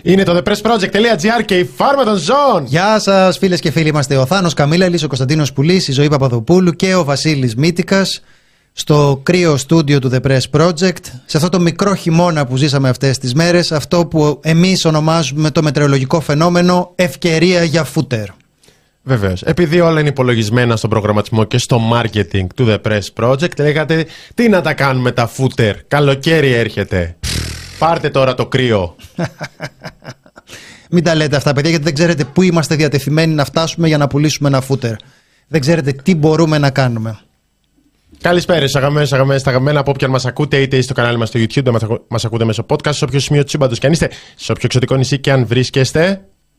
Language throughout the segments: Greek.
Είναι το thepressproject.gr και η φάρμα των ζώων. Γεια σας φίλες και φίλοι, είμαστε ο Θάνος Καμίλαλης, ο Κωνσταντίνος Πουλής, η Ζωή Παπαδοπούλου και ο Βασίλης Μήτικας στο κρύο στούντιο του The Press Project, σε αυτό το μικρό χειμώνα που ζήσαμε αυτές τις μέρες, αυτό που εμείς ονομάζουμε το μετεωρολογικό φαινόμενο ευκαιρία για φούτερ. Βεβαίως, επειδή όλα είναι υπολογισμένα στον προγραμματισμό και στο marketing του The Press Project, λέγατε τι να τα κάνουμε τα φούτερ, καλοκαίρι έρχεται. Πάρτε τώρα το κρύο. Μην τα λέτε αυτά, παιδιά, γιατί δεν ξέρετε πού είμαστε διατεθειμένοι να φτάσουμε για να πουλήσουμε ένα φούτερ. Δεν ξέρετε τι μπορούμε να κάνουμε. Καλησπέρα, αγαπημένες, τα αγαπημένα από όποιον μας ακούτε, είτε στο κανάλι μας στο YouTube, είτε μας ακούτε μέσω podcast, σε όποιο σημείο του σύμπαντος και αν είστε, σε όποιο εξωτικό νησί και αν βρίσκεστε.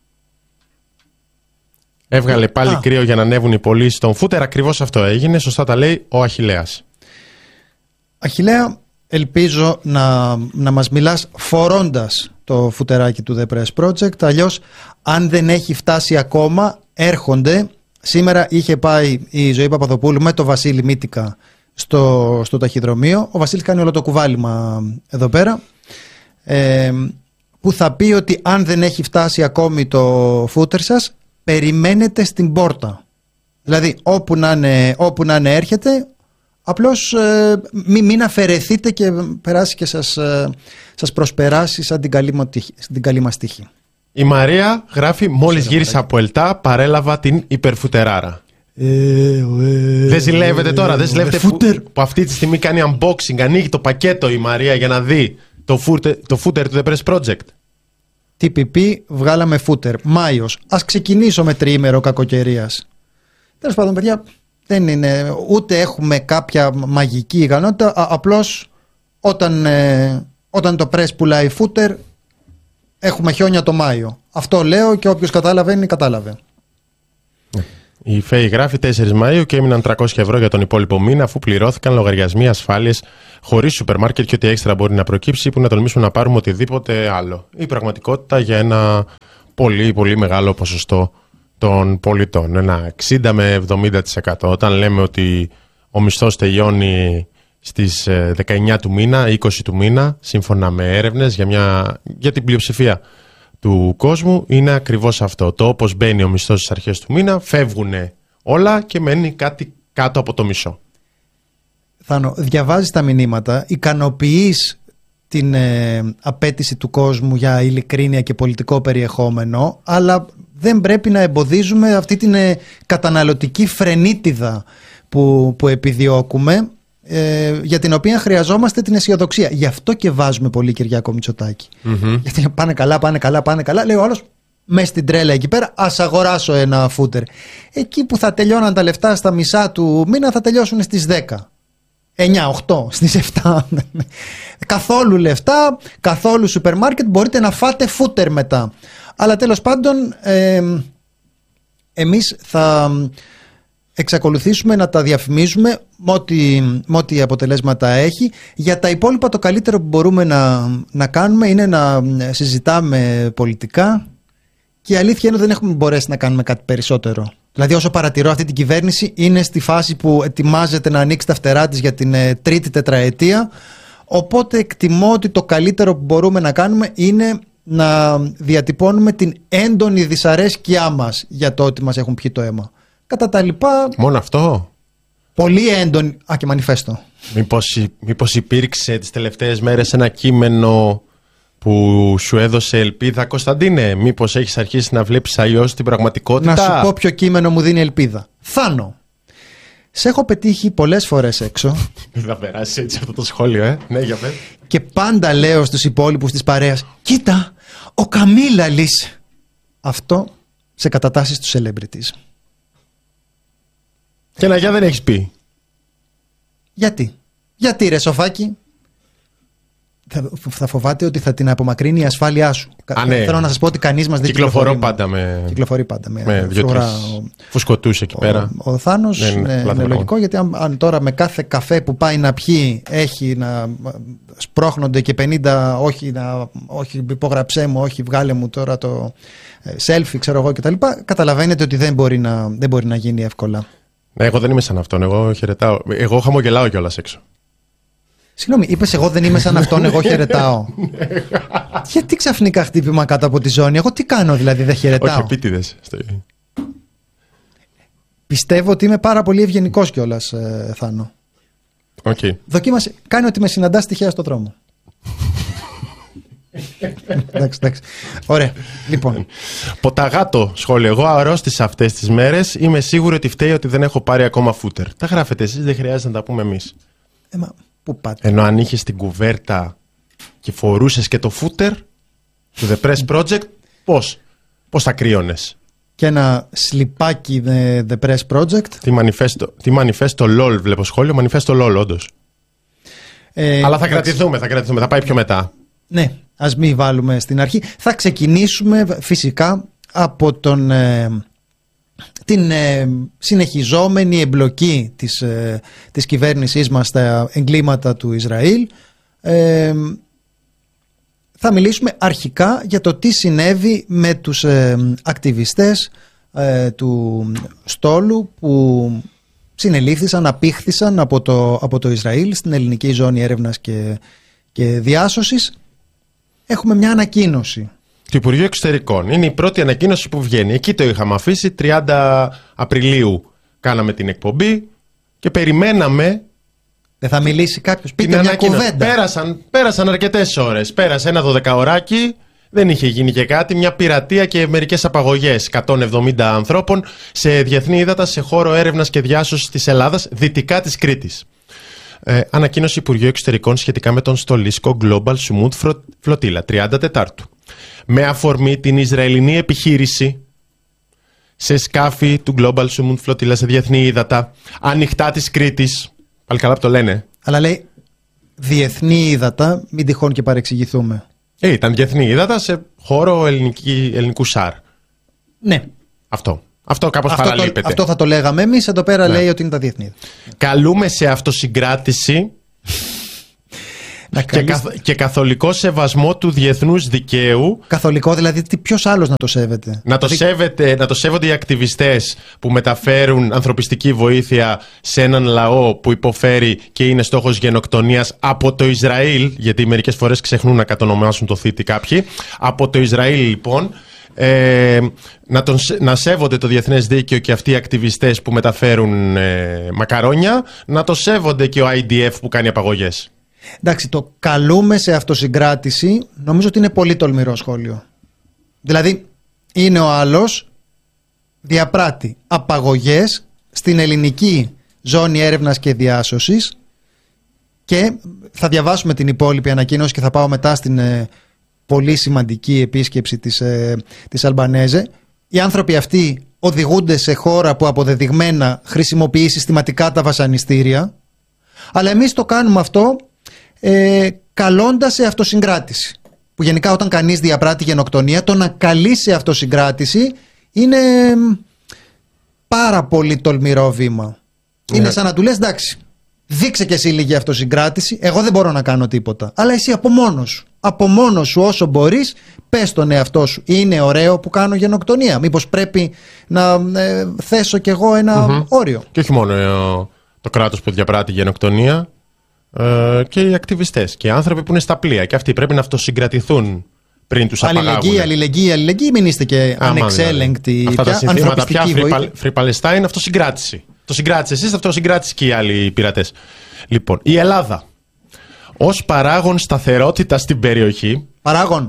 Έβγαλε πάλι κρύο για να ανέβουν οι πωλήσεις στον φούτερ. Ακριβώς αυτό έγινε. Σωστά τα λέει ο Αχιλλέας. Αχιλλέα, ελπίζω να μας μιλάς φορώντας το φουτεράκι του The Press Project. Αλλιώς, αν δεν έχει φτάσει ακόμα, έρχονται. Σήμερα είχε πάει η Ζωή Παπαδοπούλου με το Βασίλη Μήτικα στο ταχυδρομείο. Ο Βασίλης κάνει όλο το κουβάλιμα εδώ πέρα. Που θα πει ότι αν δεν έχει φτάσει ακόμη το φούτερ σας, περιμένετε στην πόρτα. Δηλαδή όπου να είναι έρχεται. Απλώς μην αφαιρεθείτε και περάσει και σας προσπεράσει σαν την καλή μας τύχη. Η Μαρία γράφει: μόλις γύρισα από Ελτά, παρέλαβα την υπερφουτεράρα. Δεν ζηλεύετε τώρα, δεν ζηλεύετε που αυτή τη στιγμή κάνει unboxing, ανοίγει το πακέτο η Μαρία για να δει το φούτερ του The Press Project. TPP, βγάλαμε φούτερ. Μάιος. Ας ξεκινήσω με τριήμερο κακοκαιρίας. Τέλος πάντων, παιδιά, δεν είναι, ούτε έχουμε κάποια μαγική ικανότητα. Απλώς όταν το press πουλάει φούτερ, έχουμε χιόνια το Μάιο. Αυτό λέω και όποιος καταλαβαίνει, κατάλαβε. Η ΦΕΗ γράφει 4 Μαΐου και έμειναν 300 ευρώ για τον υπόλοιπο μήνα, αφού πληρώθηκαν λογαριασμοί ασφάλειες χωρίς σούπερ μάρκετ και ό,τι έξτρα μπορεί να προκύψει, που να τολμήσουμε να πάρουμε οτιδήποτε άλλο. Η πραγματικότητα για ένα πολύ πολύ μεγάλο ποσοστό των πολιτών. Ένα 60 με 70%. Όταν λέμε ότι ο μισθός τελειώνει στις 19 του μήνα, 20 του μήνα, σύμφωνα με έρευνες για την πλειοψηφία του κόσμου, είναι ακριβώς αυτό. Το όπως μπαίνει ο μισθός στις αρχές του μήνα, φεύγουν όλα και μένει κάτι κάτω από το μισό. Θάνο, διαβάζεις τα μηνύματα, ικανοποιείς την απέτηση του κόσμου για ειλικρίνεια και πολιτικό περιεχόμενο, αλλά δεν πρέπει να εμποδίζουμε αυτή την καταναλωτική φρενίτιδα που επιδιώκουμε, για την οποία χρειαζόμαστε την αισιοδοξία. Γι' αυτό και βάζουμε πολύ Κυριάκο Μητσοτάκη. Γιατί πάνε καλά. Λέει ο άλλος, μες στην τρέλα εκεί πέρα, ας αγοράσω ένα φούτερ. Εκεί που θα τελειώναν τα λεφτά στα μισά του μήνα, θα τελειώσουν στις 10. 9, 8, στις 7. Καθόλου λεφτά, καθόλου σούπερ μάρκετ, μπορείτε να φάτε φούτερ μετά. Αλλά τέλος πάντων, εμείς θα εξακολουθήσουμε να τα διαφημίζουμε με ό,τι αποτελέσματα έχει. Για τα υπόλοιπα, το καλύτερο που μπορούμε να κάνουμε είναι να συζητάμε πολιτικά, και η αλήθεια είναι ότι δεν έχουμε μπορέσει να κάνουμε κάτι περισσότερο. Δηλαδή, όσο παρατηρώ, αυτή την κυβέρνηση είναι στη φάση που ετοιμάζεται να ανοίξει τα φτερά της για την τρίτη τετραετία, οπότε εκτιμώ ότι το καλύτερο που μπορούμε να κάνουμε είναι να διατυπώνουμε την έντονη δυσαρέσκειά μας για το ότι μας έχουν πιει το αίμα. Κατά τα λοιπά. Μόνο αυτό. Πολύ έντονη. Και μανιφέστο. Μήπως υπήρξε τις τελευταίες μέρες ένα κείμενο που σου έδωσε ελπίδα, Κωνσταντίνε? Μήπως έχεις αρχίσει να βλέπεις αλλιώς την πραγματικότητα? Να σου πω ποιο κείμενο μου δίνει ελπίδα. Θάνο, σε έχω πετύχει πολλές φορές έξω. Δεν θα περάσει έτσι αυτό το σχόλιο, Ναι, για πες. Και πάντα λέω στους υπόλοιπους της παρέας, κοίτα, ο Καμίλαλης. Αυτό σε κατατάσεις του celebrities. Και να δεν έχεις πει. Γιατί ρε σοφάκι? Θα φοβάται ότι θα την απομακρύνει η ασφάλειά σου. Ναι. Θέλω να σας πω ότι κανείς μας δεν κυκλοφορεί πάντα με δύο-τρεις φουσκωτούς εκεί πέρα. Ο Θάνος είναι λογικό, γιατί αν τώρα με κάθε καφέ που πάει να πιει έχει να σπρώχνονται και 50 όχι υπόγραψέ μου, όχι βγάλε μου τώρα το selfie, ξέρω εγώ κτλ. Καταλαβαίνετε ότι δεν μπορεί να γίνει εύκολα. Ναι, εγώ δεν είμαι σαν αυτόν. Εγώ χαιρετάω. Εγώ χαμογελάω κιόλας έξω. Συγγνώμη, είπες εγώ δεν είμαι σαν αυτόν, εγώ χαιρετάω. Γιατί ξαφνικά χτύπημα κάτω από τη ζώνη? Εγώ τι κάνω δηλαδή, δεν χαιρετάω? Όχι, επίτηδες. Πιστεύω ότι είμαι πάρα πολύ ευγενικός κιόλας, Θάνο. Okay. Δοκίμασε, κάνει ότι με συναντάς τυχαία στο δρόμο. Εντάξει. Ωραία. Λοιπόν. Ποταγάτο σχόλιο. Εγώ αρρώστησα αυτές τις μέρες. Είμαι σίγουρη ότι φταίει ότι δεν έχω πάρει ακόμα φούτερ. Τα γράφετε εσείς, δεν χρειάζεται να τα πούμε εμείς. Πού πάτε? Ενώ αν είχες την κουβέρτα και φορούσες και το φούτερ του The Press Project, πώς θα κρύωνες? Και ένα σλιπάκι The Press Project. Τι μανιφέστο LOL βλέπω σχόλιο. Μανιφέστο LOL όντως. Αλλά θα κρατηθούμε, θα πάει πιο μετά. Ναι, ας μην βάλουμε στην αρχή. Θα ξεκινήσουμε φυσικά από την συνεχιζόμενη εμπλοκή της κυβέρνησής μας στα εγκλήματα του Ισραήλ. Θα μιλήσουμε αρχικά για το τι συνέβη με τους ακτιβιστές του στόλου που συνελήφθησαν, απήχθησαν από το Ισραήλ στην ελληνική ζώνη έρευνας και διάσωσης. Έχουμε μια ανακοίνωση του Υπουργείου Εξωτερικών. Είναι η πρώτη ανακοίνωση που βγαίνει. Εκεί το είχαμε αφήσει. 30 Απριλίου κάναμε την εκπομπή και περιμέναμε. Δεν θα μιλήσει κάποιος? Πείτε μια κουβέντα. Πέρασαν αρκετές ώρες. Πέρασε ένα 12ωράκι. Δεν είχε γίνει και κάτι. Μια πειρατεία και μερικές απαγωγές 170 ανθρώπων σε διεθνή ύδατα σε χώρο έρευνας και διάσωσης της Ελλάδας, δυτικά της Κρήτης. Ανακοίνωση Υπουργείου Εξωτερικών σχετικά με τον στολίσκο Global Sumud Flotilla 34. Με αφορμή την Ισραηλινή επιχείρηση σε σκάφη του Global Sumud Flotilla σε διεθνή ύδατα, ανοιχτά της Κρήτης. Πάλι καλά που το λένε. Αλλά λέει διεθνή ύδατα, μην τυχόν και παρεξηγηθούμε. Ήταν διεθνή ύδατα σε χώρο ελληνικού ΣΑΡ. Ναι. Αυτό κάπως παραλείπεται. Αυτό θα το λέγαμε εμείς, εδώ πέρα λέει ότι είναι τα διεθνή. Καλούμε σε αυτοσυγκράτηση και καθολικό σεβασμό του διεθνούς δικαίου. Καθολικό, δηλαδή ποιος άλλος να το σέβεται? Να το σέβονται οι ακτιβιστές που μεταφέρουν ανθρωπιστική βοήθεια σε έναν λαό που υποφέρει και είναι στόχος γενοκτονίας από το Ισραήλ, γιατί μερικές φορές ξεχνούν να κατονομάσουν το θήτη κάποιοι. Από το Ισραήλ λοιπόν. Να σέβονται το διεθνές δίκαιο και αυτοί οι ακτιβιστές που μεταφέρουν μακαρόνια, να το σέβονται και ο IDF που κάνει απαγωγές. Εντάξει, το καλούμε σε αυτοσυγκράτηση νομίζω ότι είναι πολύ τολμηρό σχόλιο. Δηλαδή είναι ο άλλος διαπράττει απαγωγές στην ελληνική ζώνη έρευνας και διάσωσης και θα διαβάσουμε την υπόλοιπη ανακοίνωση και θα πάω μετά στην πολύ σημαντική επίσκεψη της Αλμπανέζε. Οι άνθρωποι αυτοί οδηγούνται σε χώρα που αποδεδειγμένα χρησιμοποιεί συστηματικά τα βασανιστήρια, αλλά εμείς το κάνουμε αυτό καλώντας σε αυτοσυγκράτηση, που γενικά όταν κανείς διαπράττει γενοκτονία, το να καλεί σε αυτοσυγκράτηση είναι πάρα πολύ τολμηρό βήμα. Είναι σαν να του λες εντάξει, δείξε και εσύ λίγη αυτοσυγκράτηση, εγώ δεν μπορώ να κάνω τίποτα, αλλά εσύ από μόνος σου όσο μπορείς πες τον εαυτό σου, είναι ωραίο που κάνω γενοκτονία, μήπως πρέπει να θέσω κι εγώ ένα όριο? Και όχι μόνο το κράτος που διαπράττει γενοκτονία, και οι ακτιβιστές και οι άνθρωποι που είναι στα πλοία και αυτοί πρέπει να αυτοσυγκρατηθούν πριν τους απαγάγουν. Αλληλεγγύη, μην είστε και ανεξέλεγκτοι. Αυτά τα συνθήματα πια, Free Palestine, αυτοσυγκράτηση. Το συγκράτησε εσείς, αυτοσυγκράτηση και οι άλλοι πειρατές. Λοιπόν, η Ελλάδα ως παράγον σταθερότητα στην περιοχή. Παράγον.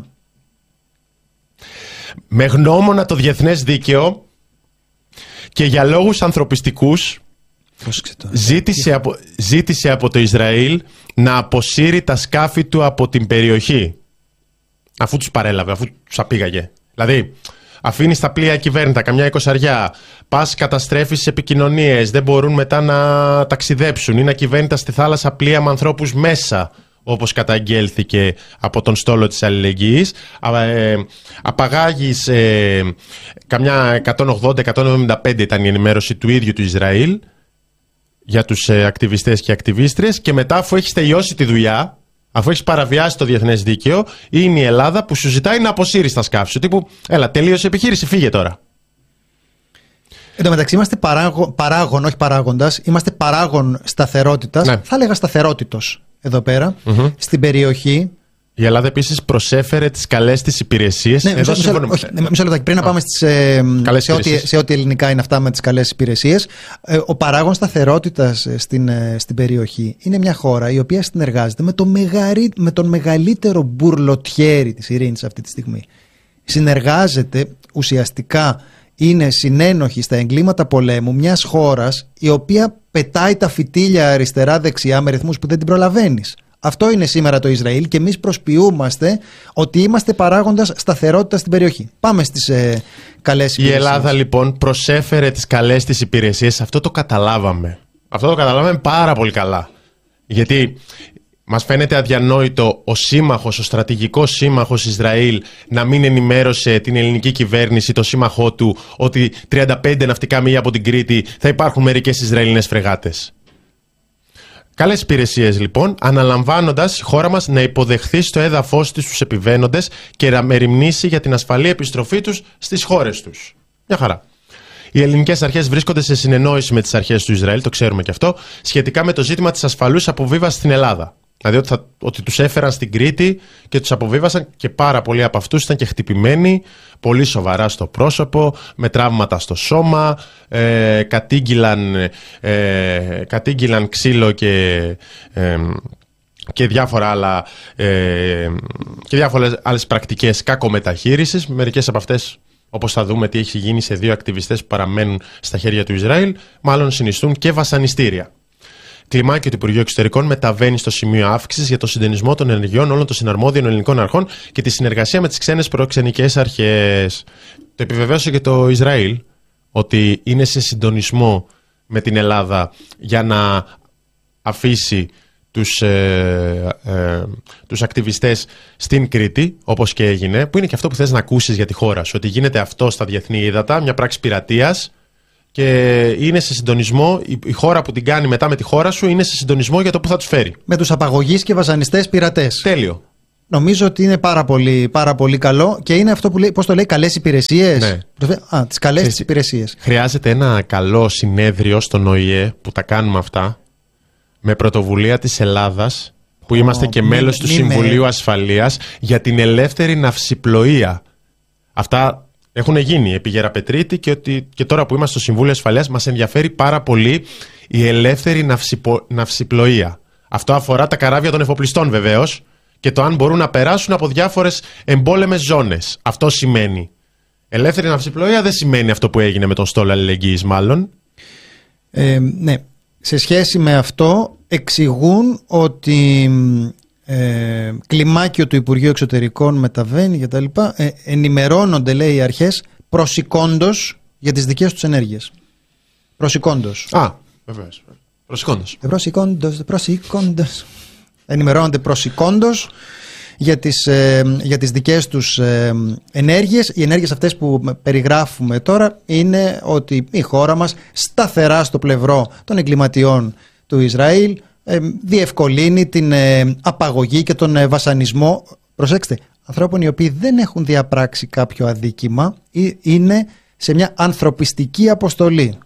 Με γνώμονα το διεθνές δίκαιο και για λόγους ανθρωπιστικούς ζήτησε από το Ισραήλ να αποσύρει τα σκάφη του από την περιοχή. Αφού τους παρέλαβε, αφού τους απήγαγε. Δηλαδή, αφήνει τα πλοία κυβέρνητα, καμιά 20, πας καταστρέφεις επικοινωνίες, δεν μπορούν μετά να ταξιδέψουν. Είναι ακυβέρνητα στη θάλασσα πλοία με ανθρώπους μέσα, όπως καταγγέλθηκε από τον στόλο της αλληλεγγύης. Απαγάγεις καμιά 180-175 ήταν η ενημέρωση του ίδιου του Ισραήλ για τους ακτιβιστές και ακτιβίστριες, και μετά αφού έχεις τελειώσει τη δουλειά, αφού έχεις παραβιάσει το διεθνές δίκαιο, είναι η Ελλάδα που σου ζητάει να αποσύρεις τα σκάφη σου. Τύπου, έλα, τελείωσε η επιχείρηση, φύγε τώρα. Εν τω μεταξύ είμαστε παράγον, όχι παράγοντας, είμαστε παράγον σταθερότητας, ναι. Θα έλεγα σταθερότητος εδώ πέρα, στην περιοχή. Η Ελλάδα επίσης προσέφερε τις καλές της υπηρεσίες. Ναι, μισό λεπτό. Πριν να πάμε σε ό,τι ελληνικά είναι αυτά με τις καλές υπηρεσίες, ο παράγων σταθερότητας στην περιοχή είναι μια χώρα η οποία συνεργάζεται με τον μεγαλύτερο μπουρλοτιέρι της ειρήνης αυτή τη στιγμή. Συνεργάζεται ουσιαστικά, είναι συνένοχη στα εγκλήματα πολέμου μιας χώρας η οποία πετάει τα φυτίλια αριστερά-δεξιά με ρυθμούς που δεν την προλαβαίνεις. Αυτό είναι σήμερα το Ισραήλ και εμείς προσποιούμαστε ότι είμαστε παράγοντας σταθερότητα στην περιοχή. Πάμε στις καλές υπηρεσίες. Η Ελλάδα λοιπόν προσέφερε τις καλές της υπηρεσίες. Αυτό το καταλάβαμε. Αυτό το καταλάβαμε πάρα πολύ καλά. Γιατί μας φαίνεται αδιανόητο ο σύμμαχος, ο στρατηγικός σύμμαχος Ισραήλ να μην ενημέρωσε την ελληνική κυβέρνηση, το σύμμαχό του, ότι 35 ναυτικά μίλια από την Κρήτη θα υπάρχουν μερικές Ισραηλινές φρεγάτες. Καλές υπηρεσίες λοιπόν, αναλαμβάνοντας η χώρα μας να υποδεχθεί στο έδαφος της τους επιβαίνοντες και να μεριμνήσει για την ασφαλή επιστροφή τους στις χώρες τους. Μια χαρά. Οι ελληνικές αρχές βρίσκονται σε συνεννόηση με τις αρχές του Ισραήλ, το ξέρουμε και αυτό, σχετικά με το ζήτημα της ασφαλούς αποβίβασης στην Ελλάδα. Δηλαδή ότι τους έφεραν στην Κρήτη και τους αποβίβασαν και πάρα πολλοί από αυτούς ήταν και χτυπημένοι, πολύ σοβαρά στο πρόσωπο, με τραύματα στο σώμα, κατήγγυλαν ξύλο και διάφορα άλλα, και διάφορες άλλες πρακτικές κακομεταχείρισης. Μερικές από αυτές, όπως θα δούμε τι έχει γίνει σε 2 ακτιβιστές που παραμένουν στα χέρια του Ισραήλ, μάλλον συνιστούν και βασανιστήρια. Κλιμάκιο του Υπουργείου Εξωτερικών μεταβαίνει στο σημείο αύξησης για το συντονισμό των ενεργειών όλων των συναρμόδιων ελληνικών αρχών και τη συνεργασία με τις ξένες προξενικές αρχές. Το επιβεβαίωσε και το Ισραήλ ότι είναι σε συντονισμό με την Ελλάδα για να αφήσει τους ακτιβιστές στην Κρήτη, όπως και έγινε, που είναι και αυτό που θες να ακούσεις για τη χώρα σου, ότι γίνεται αυτό στα διεθνή ύδατα, μια πράξη πειρατείας. Και είναι σε συντονισμό, η χώρα που την κάνει μετά με τη χώρα σου είναι σε συντονισμό για το που θα τους φέρει. Με τους απαγωγείς και βασανιστές πειρατές. Τέλειο. Νομίζω ότι είναι πάρα πολύ καλό και είναι αυτό που λέει, πώς το λέει, καλές υπηρεσίες. Ναι. Τις καλές τις υπηρεσίες. Χρειάζεται ένα καλό συνέδριο στον ΟΗΕ που τα κάνουμε αυτά, με πρωτοβουλία της Ελλάδας, που είμαστε και μέλος του Συμβουλίου Ασφαλείας, για την ελεύθερη ναυσιπλοεία. Αυτά έχουν γίνει επί Γεραπετρίτη και τώρα που είμαστε στο Συμβούλιο Ασφαλείας μας ενδιαφέρει πάρα πολύ η ελεύθερη ναυσιπλοεία. Αυτό αφορά τα καράβια των εφοπλιστών βεβαίως και το αν μπορούν να περάσουν από διάφορες εμπόλεμες ζώνες. Αυτό σημαίνει. Ελεύθερη ναυσιπλοεία δεν σημαίνει αυτό που έγινε με τον στόλο αλληλεγγύης μάλλον. Ναι. Σε σχέση με αυτό εξηγούν ότι κλιμάκιο του Υπουργείου Εξωτερικών μεταβαίνει και τα λοιπά, ενημερώνονται, λέει, οι αρχές προσηκόντως για τις δικές τους ενέργειες. Προσηκόντως. Βεβαίως. Προσηκόντως. Προσηκόντως. Ενημερώνονται προσηκόντως για τις δικές τους ενέργειες. Οι ενέργειες αυτές που περιγράφουμε τώρα είναι ότι η χώρα μας σταθερά στο πλευρό των εγκληματιών του Ισραήλ διευκολύνει την απαγωγή και τον βασανισμό, προσέξτε, ανθρώπων οι οποίοι δεν έχουν διαπράξει κάποιο αδίκημα ή είναι σε μια ανθρωπιστική αποστολή.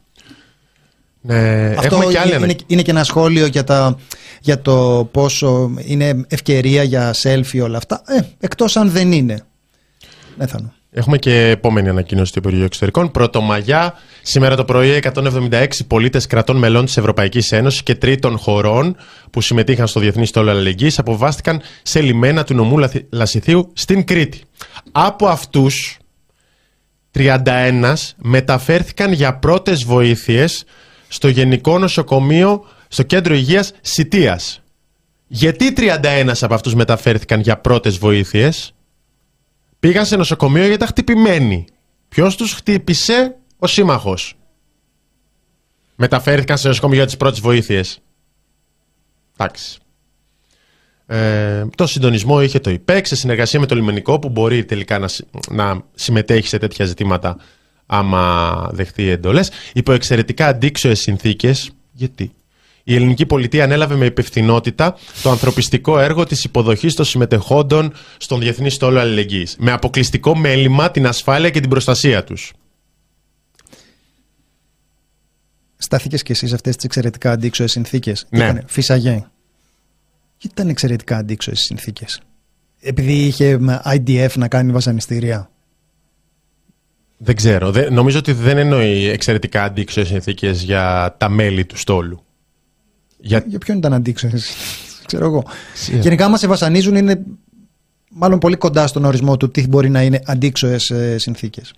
Αυτό είναι και ένα σχόλιο για το πόσο είναι ευκαιρία για selfie όλα αυτά, εκτός αν δεν είναι. Έχουμε και επόμενη ανακοίνωση του Υπουργείου Εξωτερικών. Πρωτομαγιά, σήμερα το πρωί, 176 πολίτες κρατών μελών της Ευρωπαϊκής Ένωσης και τρίτων χωρών που συμμετείχαν στο Διεθνή Στόλο Αλληλεγγύης αποβάστηκαν σε λιμένα του νομού Λασιθίου στην Κρήτη. Από αυτούς, 31 μεταφέρθηκαν για πρώτες βοήθειες στο Γενικό Νοσοκομείο, στο Κέντρο Υγείας Σιτίας. Γιατί 31 από αυτούς μεταφέρθηκαν για πρώτες βοήθειες? Πήγαν σε νοσοκομείο γιατί ήταν χτυπημένοι. Ποιος τους χτύπησε? Ο σύμμαχος. Μεταφέρθηκαν σε νοσοκομείο για τις πρώτες βοήθειες. Εντάξει. Το συντονισμό είχε το ΙΠΕΚ σε συνεργασία με το λιμενικό που μπορεί τελικά να συμμετέχει σε τέτοια ζητήματα άμα δεχτεί εντολές. Υπό εξαιρετικά αντίξωες συνθήκες. Γιατί? Η ελληνική πολιτεία ανέλαβε με υπευθυνότητα το ανθρωπιστικό έργο της υποδοχής των συμμετεχόντων στον Διεθνή Στόλο Αλληλεγγύης, με αποκλειστικό μέλημα την ασφάλεια και την προστασία τους. Στάθηκες και εσείς αυτές τις εξαιρετικά αντίξωες συνθήκες? Ναι. Φυσαγέ. Γιατί ήταν εξαιρετικά αντίξωες οι συνθήκες? Επειδή είχε IDF να κάνει βασανιστήρια? Δεν ξέρω. Νομίζω ότι δεν εννοεί εξαιρετικά αντίξωες συνθήκες για τα μέλη του στόλου. Για ποιον ήταν αντίξωες? Ξέρω εγώ. Γενικά, άμα σε βασανίζουν, είναι μάλλον πολύ κοντά στον ορισμό του τι μπορεί να είναι αντίξωες συνθήκες.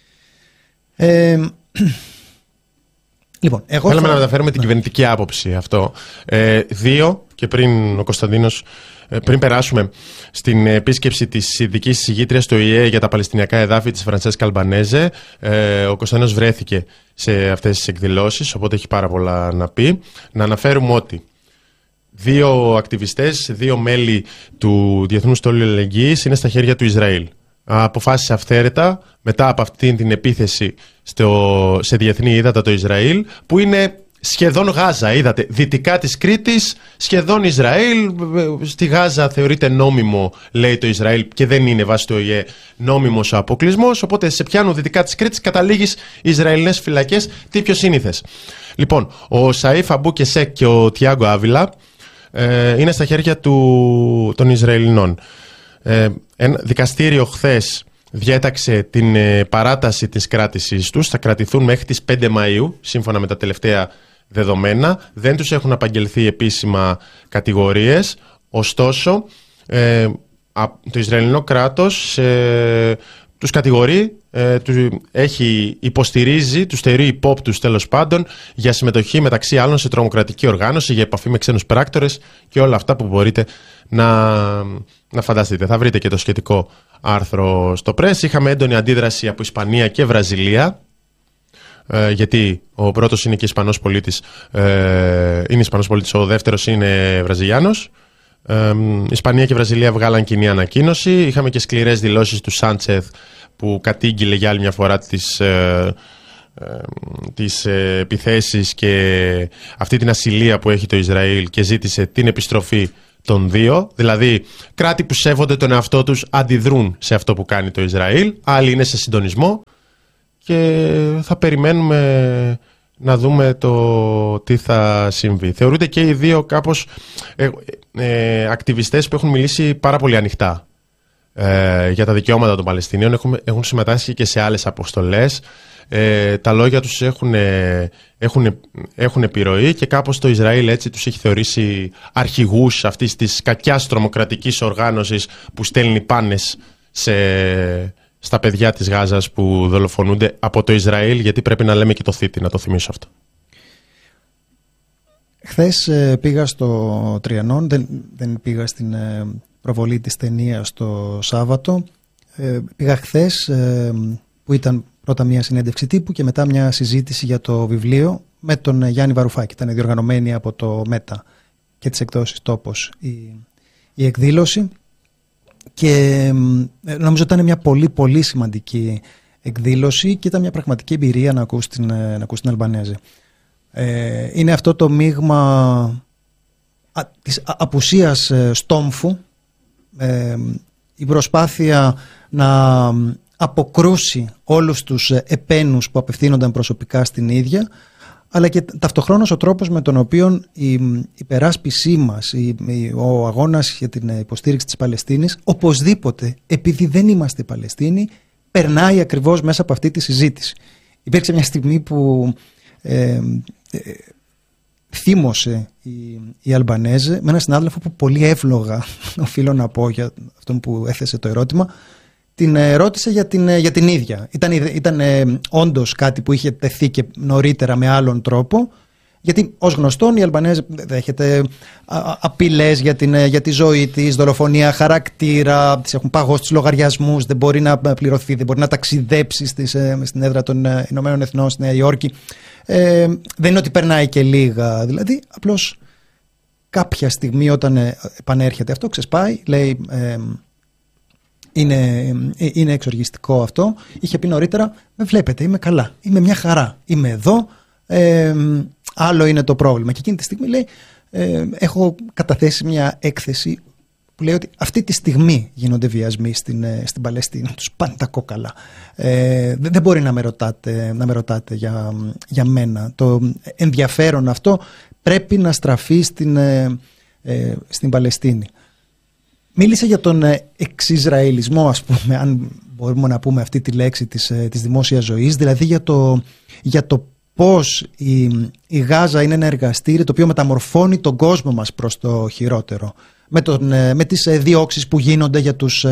Λοιπόν, θέλαμε να μεταφέρουμε την κυβερνητική άποψη αυτό. Δύο, και πριν ο Κωνσταντίνος, πριν περάσουμε στην επίσκεψη της ειδικής εισηγήτριας του ΟΗΕ για τα Παλαιστινιακά εδάφη της Φραντσέσκα Αλμπανέζε, ο Κωνσταντίνος βρέθηκε σε αυτές τις εκδηλώσεις, οπότε έχει πάρα πολλά να πει. Να αναφέρουμε ότι δύο ακτιβιστές, δύο μέλη του Διεθνούς Στόλου Αλληλεγγύης είναι στα χέρια του Ισραήλ. Αποφάσισε αυθαίρετα μετά από αυτή την επίθεση σε διεθνή ύδατα το Ισραήλ, που είναι σχεδόν Γάζα. Είδατε, δυτικά της Κρήτης, σχεδόν Ισραήλ. Στη Γάζα θεωρείται νόμιμο, λέει το Ισραήλ, και δεν είναι βάσει του ΟΗΕ νόμιμος ο αποκλεισμός. Οπότε σε πιάνουν δυτικά της Κρήτης, καταλήγεις Ισραηλινές φυλακές. Τι πιο σύνηθες? Λοιπόν, ο Σαΐφ Αμπού Κεσέκ και ο Τιάγκο Άβιλα είναι στα χέρια των Ισραηλινών. Ένα δικαστήριο χθες διέταξε την παράταση της κράτησής τους. Θα κρατηθούν μέχρι τις 5 Μαΐου, σύμφωνα με τα τελευταία δεδομένα. Δεν τους έχουν απαγγελθεί επίσημα κατηγορίες. Ωστόσο, το Ισραηλινό κράτος τους κατηγορεί, υποστηρίζει, τους θεωρεί υπόπτους τέλος πάντων για συμμετοχή μεταξύ άλλων σε τρομοκρατική οργάνωση, για επαφή με ξένους πράκτορες και όλα αυτά που μπορείτε να φανταστείτε. Θα βρείτε και το σχετικό άρθρο στο Press. Είχαμε έντονη αντίδραση από Ισπανία και Βραζιλία, γιατί ο πρώτος είναι και Ισπανός πολίτης, είναι Ισπανός πολίτης, ο δεύτερος είναι Βραζιλιάνος. Ισπανία και Βραζιλία βγάλαν κοινή ανακοίνωση. Είχαμε και σκληρές δηλώσεις του Σάντσεθ, που κατήγγειλε για άλλη μια φορά τις επιθέσεις και αυτή την ασυλία που έχει το Ισραήλ και ζήτησε την επιστροφή των δύο. Δηλαδή, κράτη που σέβονται τον εαυτό τους αντιδρούν σε αυτό που κάνει το Ισραήλ, άλλοι είναι σε συντονισμό και θα περιμένουμε να δούμε το τι θα συμβεί. Θεωρούνται και οι δύο κάπως ακτιβιστές που έχουν μιλήσει πάρα πολύ ανοιχτά για τα δικαιώματα των Παλαιστινίων, έχουν συμμετάσχει και σε άλλες αποστολές. Τα λόγια τους έχουν επιρροή και κάπως το Ισραήλ έτσι τους έχει θεωρήσει αρχηγούς αυτής της κακιάς τρομοκρατικής οργάνωσης που στέλνει πάνες στα παιδιά της Γάζας που δολοφονούνται από το Ισραήλ, γιατί πρέπει να λέμε και το θήτη, να το θυμίσω αυτό. Χθες πήγα στο Τριανόν, δεν πήγα στην προβολή της ταινίας το Σάββατο. Πήγα χθες που ήταν πρώτα μια συνέντευξη τύπου και μετά μια συζήτηση για το βιβλίο με τον Γιάννη Βαρουφάκη. Ήταν διοργανωμένη από το ΜΕΤΑ και τις εκδόσεις Τόπος η εκδήλωση και νομίζω ήταν μια πολύ πολύ σημαντική εκδήλωση και ήταν μια πραγματική εμπειρία να ακούς την Αλμπανέζε. Είναι αυτό το μείγμα της απουσίας στόμφου, η προσπάθεια να αποκρούσει όλους τους επένους που απευθύνονταν προσωπικά στην ίδια, αλλά και ταυτοχρόνως ο τρόπος με τον οποίο η υπεράσπισή μας, ο αγώνας για την υποστήριξη της Παλαιστίνης, οπωσδήποτε, επειδή δεν είμαστε Παλαιστίνοι, περνάει ακριβώς μέσα από αυτή τη συζήτηση. Υπήρξε μια στιγμή που θύμωσε η Αλμπανέζε με έναν συνάδελφο που πολύ εύλογα, οφείλω να πω για αυτόν που έθεσε το ερώτημα, την ρώτησε για την ίδια. Ήταν όντως κάτι που είχε τεθεί και νωρίτερα με άλλον τρόπο, γιατί ως γνωστόν η Αλμπανέζε δέχεται απειλές για τη ζωή της, δολοφονία χαρακτήρα, της έχουν παγώσει τους λογαριασμούς, δεν μπορεί να πληρωθεί, δεν μπορεί να ταξιδέψει στην έδρα των Ηνωμένων Εθνών στη Νέα Υόρκη. Δεν είναι ότι περνάει και λίγα, δηλαδή απλώς κάποια στιγμή όταν επανέρχεται αυτό ξεσπάει, λέει είναι εξοργιστικό αυτό. Είχε πει νωρίτερα, με βλέπετε, είμαι καλά, είμαι μια χαρά, είμαι εδώ, άλλο είναι το πρόβλημα. Και εκείνη τη στιγμή λέει, έχω καταθέσει μια έκθεση που λέει ότι αυτή τη στιγμή γίνονται βιασμοί στην Παλαιστίνη, τους πάνε τα κόκαλα. Δεν μπορεί να με ρωτάτε για μένα. Το ενδιαφέρον αυτό πρέπει να στραφεί στην Παλαιστίνη. Μίλησε για τον εξισραηλισμό, ας πούμε, αν μπορούμε να πούμε αυτή τη λέξη της δημόσιας ζωής, δηλαδή για το πώς η Γάζα είναι ένα εργαστήρι το οποίο μεταμορφώνει τον κόσμο μας προς το χειρότερο. Με τις διώξεις που γίνονται για τους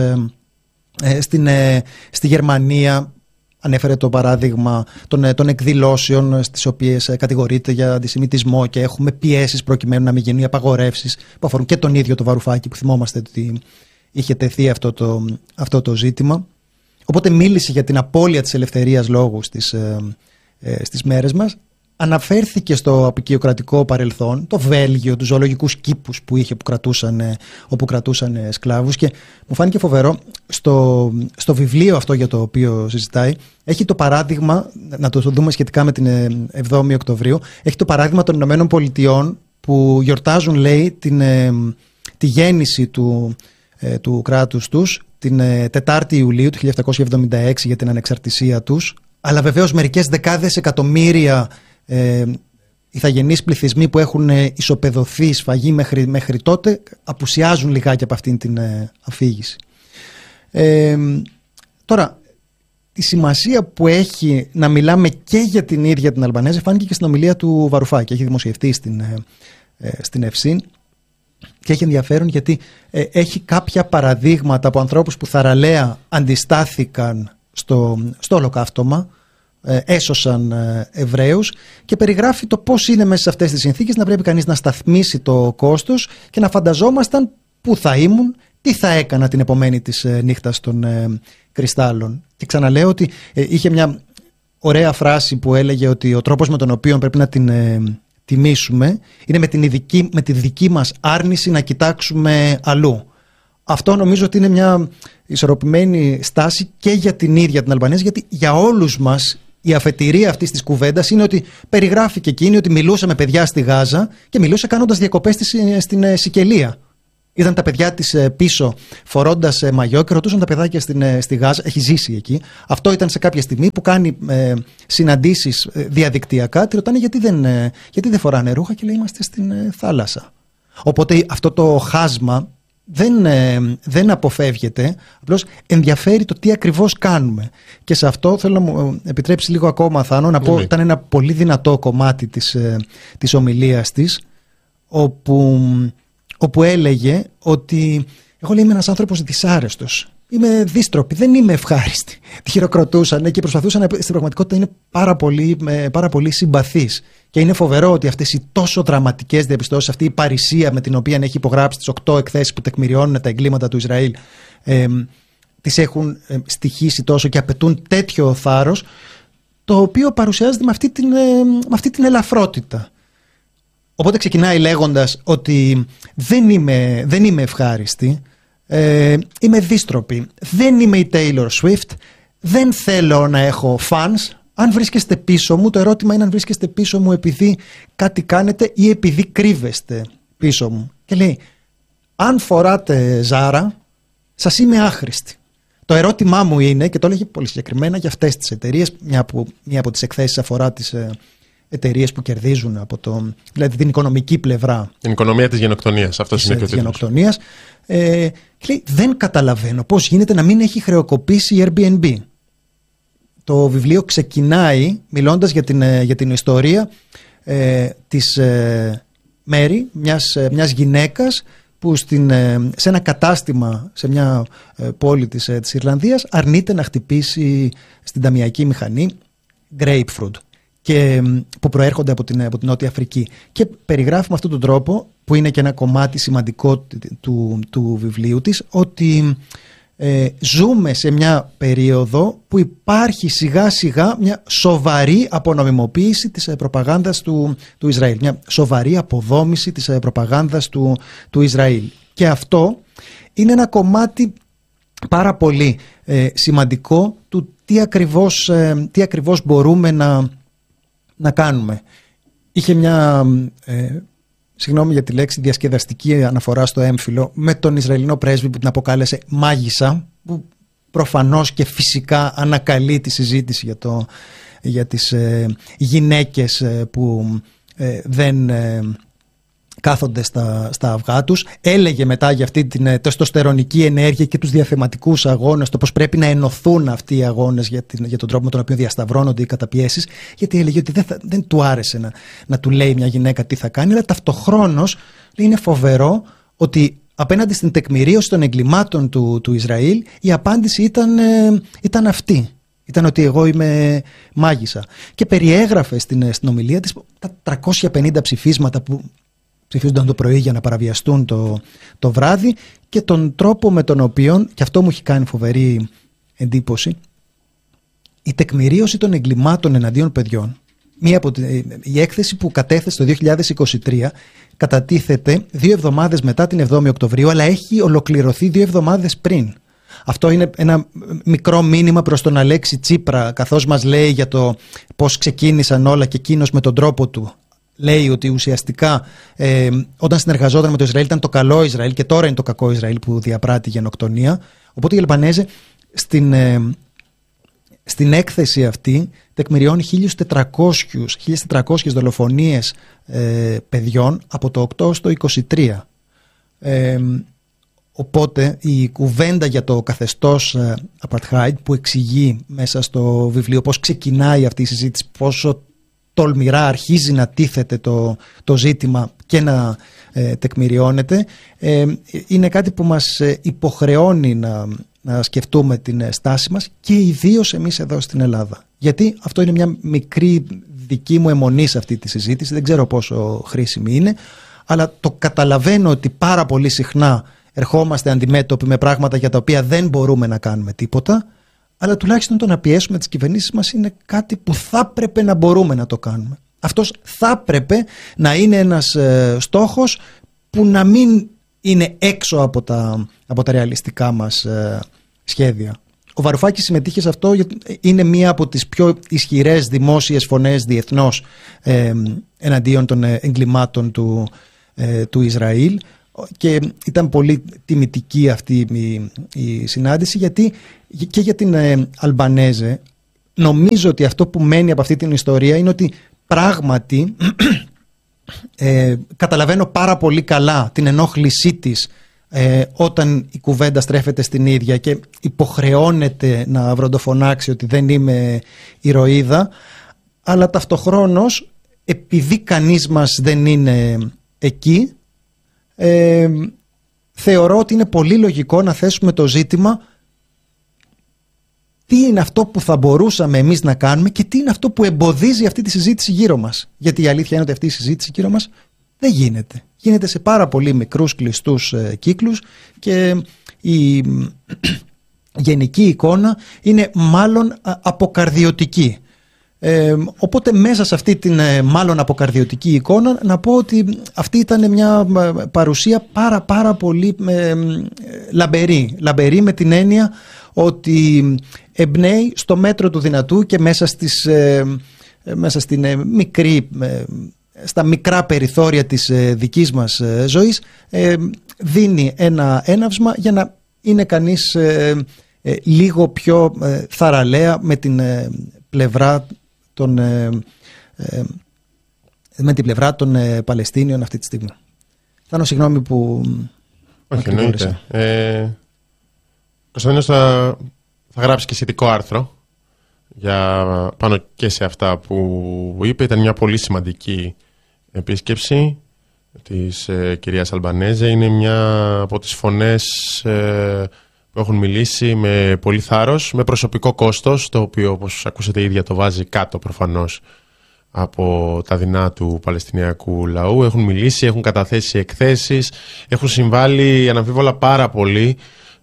στη Γερμανία. Ανέφερε το παράδειγμα των εκδηλώσεων στις οποίες κατηγορείται για αντισημιτισμό και έχουμε πιέσεις προκειμένου να μην γίνουν οι απαγορεύσεις που αφορούν και τον ίδιο το Βαρουφάκη, που θυμόμαστε ότι είχε τεθεί αυτό το ζήτημα. Οπότε μίλησε για την απώλεια της ελευθερίας λόγου στις μέρες μας. Αναφέρθηκε στο απικιοκρατικό παρελθόν, το Βέλγιο, τους ζωολογικούς κήπους που είχε όπου κρατούσαν σκλάβους, και μου φάνηκε φοβερό στο βιβλίο αυτό για το οποίο συζητάει. Έχει το παράδειγμα, να το δούμε σχετικά με την 7η Οκτωβρίου, έχει το παράδειγμα των Ηνωμένων Πολιτειών που γιορτάζουν, λέει, τη γέννηση του κράτους τους την 4η Ιουλίου του 1776 για την ανεξαρτησία τους, αλλά βεβαίως μερικές δεκάδες εκατομμύρια ηθαγενείς πληθυσμοί που έχουν ισοπεδωθεί, σφαγή μέχρι τότε, απουσιάζουν λιγάκι από αυτήν την αφήγηση. Τώρα, τη σημασία που έχει να μιλάμε και για την ίδια την Αλμπανέζα φάνηκε και στην ομιλία του Βαρουφάκη. Έχει δημοσιευτεί στην Ευσύν και έχει ενδιαφέρον γιατί έχει κάποια παραδείγματα από ανθρώπους που θαραλέα αντιστάθηκαν στο ολοκαύτωμα, έσωσαν Εβραίους, και περιγράφει το πώς είναι μέσα σε αυτές τις συνθήκες να πρέπει κανείς να σταθμίσει το κόστος και να φανταζόμασταν πού θα ήμουν, τι θα έκανα την επομένη της νύχτας των κρυστάλλων. Και ξαναλέω ότι είχε μια ωραία φράση που έλεγε ότι ο τρόπος με τον οποίο πρέπει να την τιμήσουμε είναι με τη δική μας άρνηση να κοιτάξουμε αλλού. Αυτό νομίζω ότι είναι μια ισορροπημένη στάση και για την ίδια την Αλμπανία, γιατί για όλους μας η αφετηρία αυτής της κουβέντας είναι ότι περιγράφει και εκείνη ότι μιλούσε με παιδιά στη Γάζα και μιλούσε κάνοντας διακοπές στην Σικελία. Είδαν τα παιδιά της πίσω φορώντας μαγιό και ρωτούσαν τα παιδάκια στη Γάζα. Έχει ζήσει εκεί. Αυτό ήταν σε κάποια στιγμή που κάνει συναντήσεις διαδικτυακά. Τη ρωτάνε γιατί δεν φοράνε ρούχα και λέει είμαστε στην θάλασσα. Οπότε αυτό το χάσμα δεν αποφεύγεται, απλώς ενδιαφέρει το τι ακριβώς κάνουμε. Και σε αυτό θέλω να μου επιτρέψει λίγο ακόμα, Θάνο, να πω, ήταν ένα πολύ δυνατό κομμάτι της ομιλίας της, όπου έλεγε ότι εγώ, λέει, είμαι ένας άνθρωπος δυσάρεστος, είμαι δύστροπη, δεν είμαι ευχάριστη. Τη χειροκροτούσαν και προσπαθούσαν, στην πραγματικότητα είναι πάρα πολύ συμπαθής. Και είναι φοβερό ότι αυτές οι τόσο δραματικές διαπιστώσεις, αυτή η παρησία με την οποία έχει υπογράψει τις 8 εκθέσεις που τεκμηριώνουν τα εγκλήματα του Ισραήλ, τις έχουν στοιχήσει τόσο και απαιτούν τέτοιο θάρρος, το οποίο παρουσιάζεται με αυτή την ελαφρότητα. Οπότε ξεκινάει λέγοντας ότι δεν είμαι ευχάριστη, είμαι δύστροπη, δεν είμαι η Taylor Swift, δεν θέλω να έχω fans. Αν βρίσκεστε πίσω μου, το ερώτημα είναι αν βρίσκεστε πίσω μου επειδή κάτι κάνετε ή επειδή κρύβεστε πίσω μου. Και λέει, αν φοράτε Ζάρα, σας είμαι άχρηστη. Το ερώτημά μου είναι, και το έλεγε πολύ συγκεκριμένα για αυτές τις εταιρείες, μια από τις εκθέσεις αφορά τις εταιρείες που κερδίζουν δηλαδή την οικονομική πλευρά. Την οικονομία της γενοκτονίας. Αυτός είναι και ο τίτλος. Γενοκτονίας. Και λέει, δεν καταλαβαίνω πώς γίνεται να μην έχει χρεοκοπήσει η Airbnb. Το βιβλίο ξεκινάει μιλώντας για την ιστορία της Μέρι, μιας γυναίκας που σε ένα κατάστημα σε μια πόλη της Ιρλανδίας αρνείται να χτυπήσει στην ταμιακή μηχανή grapefruit που προέρχονται από την Νότια Αφρική. Και περιγράφει με αυτόν τον τρόπο, που είναι και ένα κομμάτι σημαντικό του βιβλίου της, ότι ζούμε σε μια περίοδο που υπάρχει σιγά σιγά μια σοβαρή απονομιμοποίηση της προπαγάνδας του Ισραήλ, μια σοβαρή αποδόμηση της προπαγάνδας του Ισραήλ. Και αυτό είναι ένα κομμάτι πάρα πολύ σημαντικό του τι ακριβώς μπορούμε να κάνουμε. Είχε μια συγγνώμη για τη λέξη, διασκεδαστική αναφορά στο έμφυλο με τον Ισραηλινό πρέσβη που την αποκάλεσε μάγισσα, που προφανώς και φυσικά ανακαλεί τη συζήτηση για τις γυναίκες που κάθονται στα αυγά τους. Έλεγε μετά για αυτή την τεστοστερονική ενέργεια και τους διαθεματικούς αγώνες, το πώς πρέπει να ενωθούν αυτοί οι αγώνες για τον τρόπο με τον οποίο διασταυρώνονται οι καταπιέσεις, γιατί έλεγε ότι δεν του άρεσε να του λέει μια γυναίκα τι θα κάνει, αλλά ταυτοχρόνως είναι φοβερό ότι απέναντι στην τεκμηρίωση των εγκλημάτων του Ισραήλ η απάντηση ήταν αυτή. Ήταν ότι εγώ είμαι μάγισσα. Και περιέγραφε στην ομιλία της τα 350 ψηφίσματα που ψηφίζονταν το πρωί για να παραβιαστούν το βράδυ και τον τρόπο με τον οποίο, και αυτό μου έχει κάνει φοβερή εντύπωση, η τεκμηρίωση των εγκλημάτων εναντίον παιδιών. Η έκθεση που κατέθεσε το 2023 κατατίθεται 2 εβδομάδες μετά την 7η Οκτωβρίου, αλλά έχει ολοκληρωθεί 2 εβδομάδες πριν. Αυτό είναι ένα μικρό μήνυμα προς τον Αλέξη Τσίπρα, καθώς μας λέει για το πώς ξεκίνησαν όλα και εκείνος με τον τρόπο του. Λέει ότι ουσιαστικά όταν συνεργαζόταν με το Ισραήλ ήταν το καλό Ισραήλ και τώρα είναι το κακό Ισραήλ που διαπράττει γενοκτονία. Οπότε η Αλμπανέζε στην έκθεση αυτή τεκμηριώνει 1.400 δολοφονίες παιδιών από το 8 στο 23. Οπότε η κουβέντα για το καθεστώς Apartheid που εξηγεί μέσα στο βιβλίο πώς ξεκινάει αυτή η συζήτηση, πόσο τολμηρά αρχίζει να τίθεται το ζήτημα και να τεκμηριώνεται, είναι κάτι που μας υποχρεώνει να σκεφτούμε την στάση μας και ιδίως εμείς εδώ στην Ελλάδα. Γιατί αυτό είναι μια μικρή δική μου αιμονή σε αυτή τη συζήτηση, δεν ξέρω πόσο χρήσιμη είναι, αλλά το καταλαβαίνω ότι πάρα πολύ συχνά ερχόμαστε αντιμέτωποι με πράγματα για τα οποία δεν μπορούμε να κάνουμε τίποτα, αλλά τουλάχιστον το να πιέσουμε τις κυβερνήσεις μας είναι κάτι που θα έπρεπε να μπορούμε να το κάνουμε. Αυτός θα έπρεπε να είναι ένας στόχος που να μην είναι έξω από τα ρεαλιστικά μας σχέδια. Ο Βαρουφάκης συμμετείχε σε αυτό γιατί είναι μία από τις πιο ισχυρές δημόσιες φωνές διεθνώς εναντίον των εγκλημάτων του Ισραήλ. Και ήταν πολύ τιμητική αυτή η συνάντηση, γιατί και για την Αλμπανέζε νομίζω ότι αυτό που μένει από αυτή την ιστορία είναι ότι πράγματι καταλαβαίνω πάρα πολύ καλά την ενόχλησή της όταν η κουβέντα στρέφεται στην ίδια και υποχρεώνεται να βροντοφωνάξει ότι δεν είμαι ηρωίδα, αλλά ταυτοχρόνως επειδή κανείς μας δεν είναι εκεί, θεωρώ ότι είναι πολύ λογικό να θέσουμε το ζήτημα τι είναι αυτό που θα μπορούσαμε εμείς να κάνουμε και τι είναι αυτό που εμποδίζει αυτή τη συζήτηση γύρω μας. Γιατί η αλήθεια είναι ότι αυτή η συζήτηση γύρω μας δεν γίνεται. Γίνεται σε πάρα πολύ μικρούς κλειστούς κύκλους και η γενική εικόνα είναι μάλλον αποκαρδιωτική. Οπότε μέσα σε αυτή την μάλλον αποκαρδιωτική εικόνα να πω ότι αυτή ήταν μια παρουσία πάρα πολύ λαμπερή με την έννοια ότι εμπνέει στο μέτρο του δυνατού και μέσα στην στα μικρά περιθώρια της δικής μας ζωής δίνει ένα έναυσμα για να είναι κανείς λίγο πιο θαραλέα με την πλευρά με την πλευρά των Παλαιστίνιων αυτή τη στιγμή. Θάνο, συγγνώμη που όχι, εννοείται. Κωνσταντίνος θα γράψει και σχετικό άρθρο πάνω και σε αυτά που είπε. Ήταν μια πολύ σημαντική επίσκεψη της κυρίας Αλμπανέζε. Είναι μια από τις φωνές που έχουν μιλήσει με πολύ θάρρος, με προσωπικό κόστος, το οποίο όπως ακούσατε η ίδια το βάζει κάτω προφανώς από τα δεινά του Παλαιστινιακού λαού. Έχουν μιλήσει, έχουν καταθέσει εκθέσεις, έχουν συμβάλει αναμφίβολα πάρα πολύ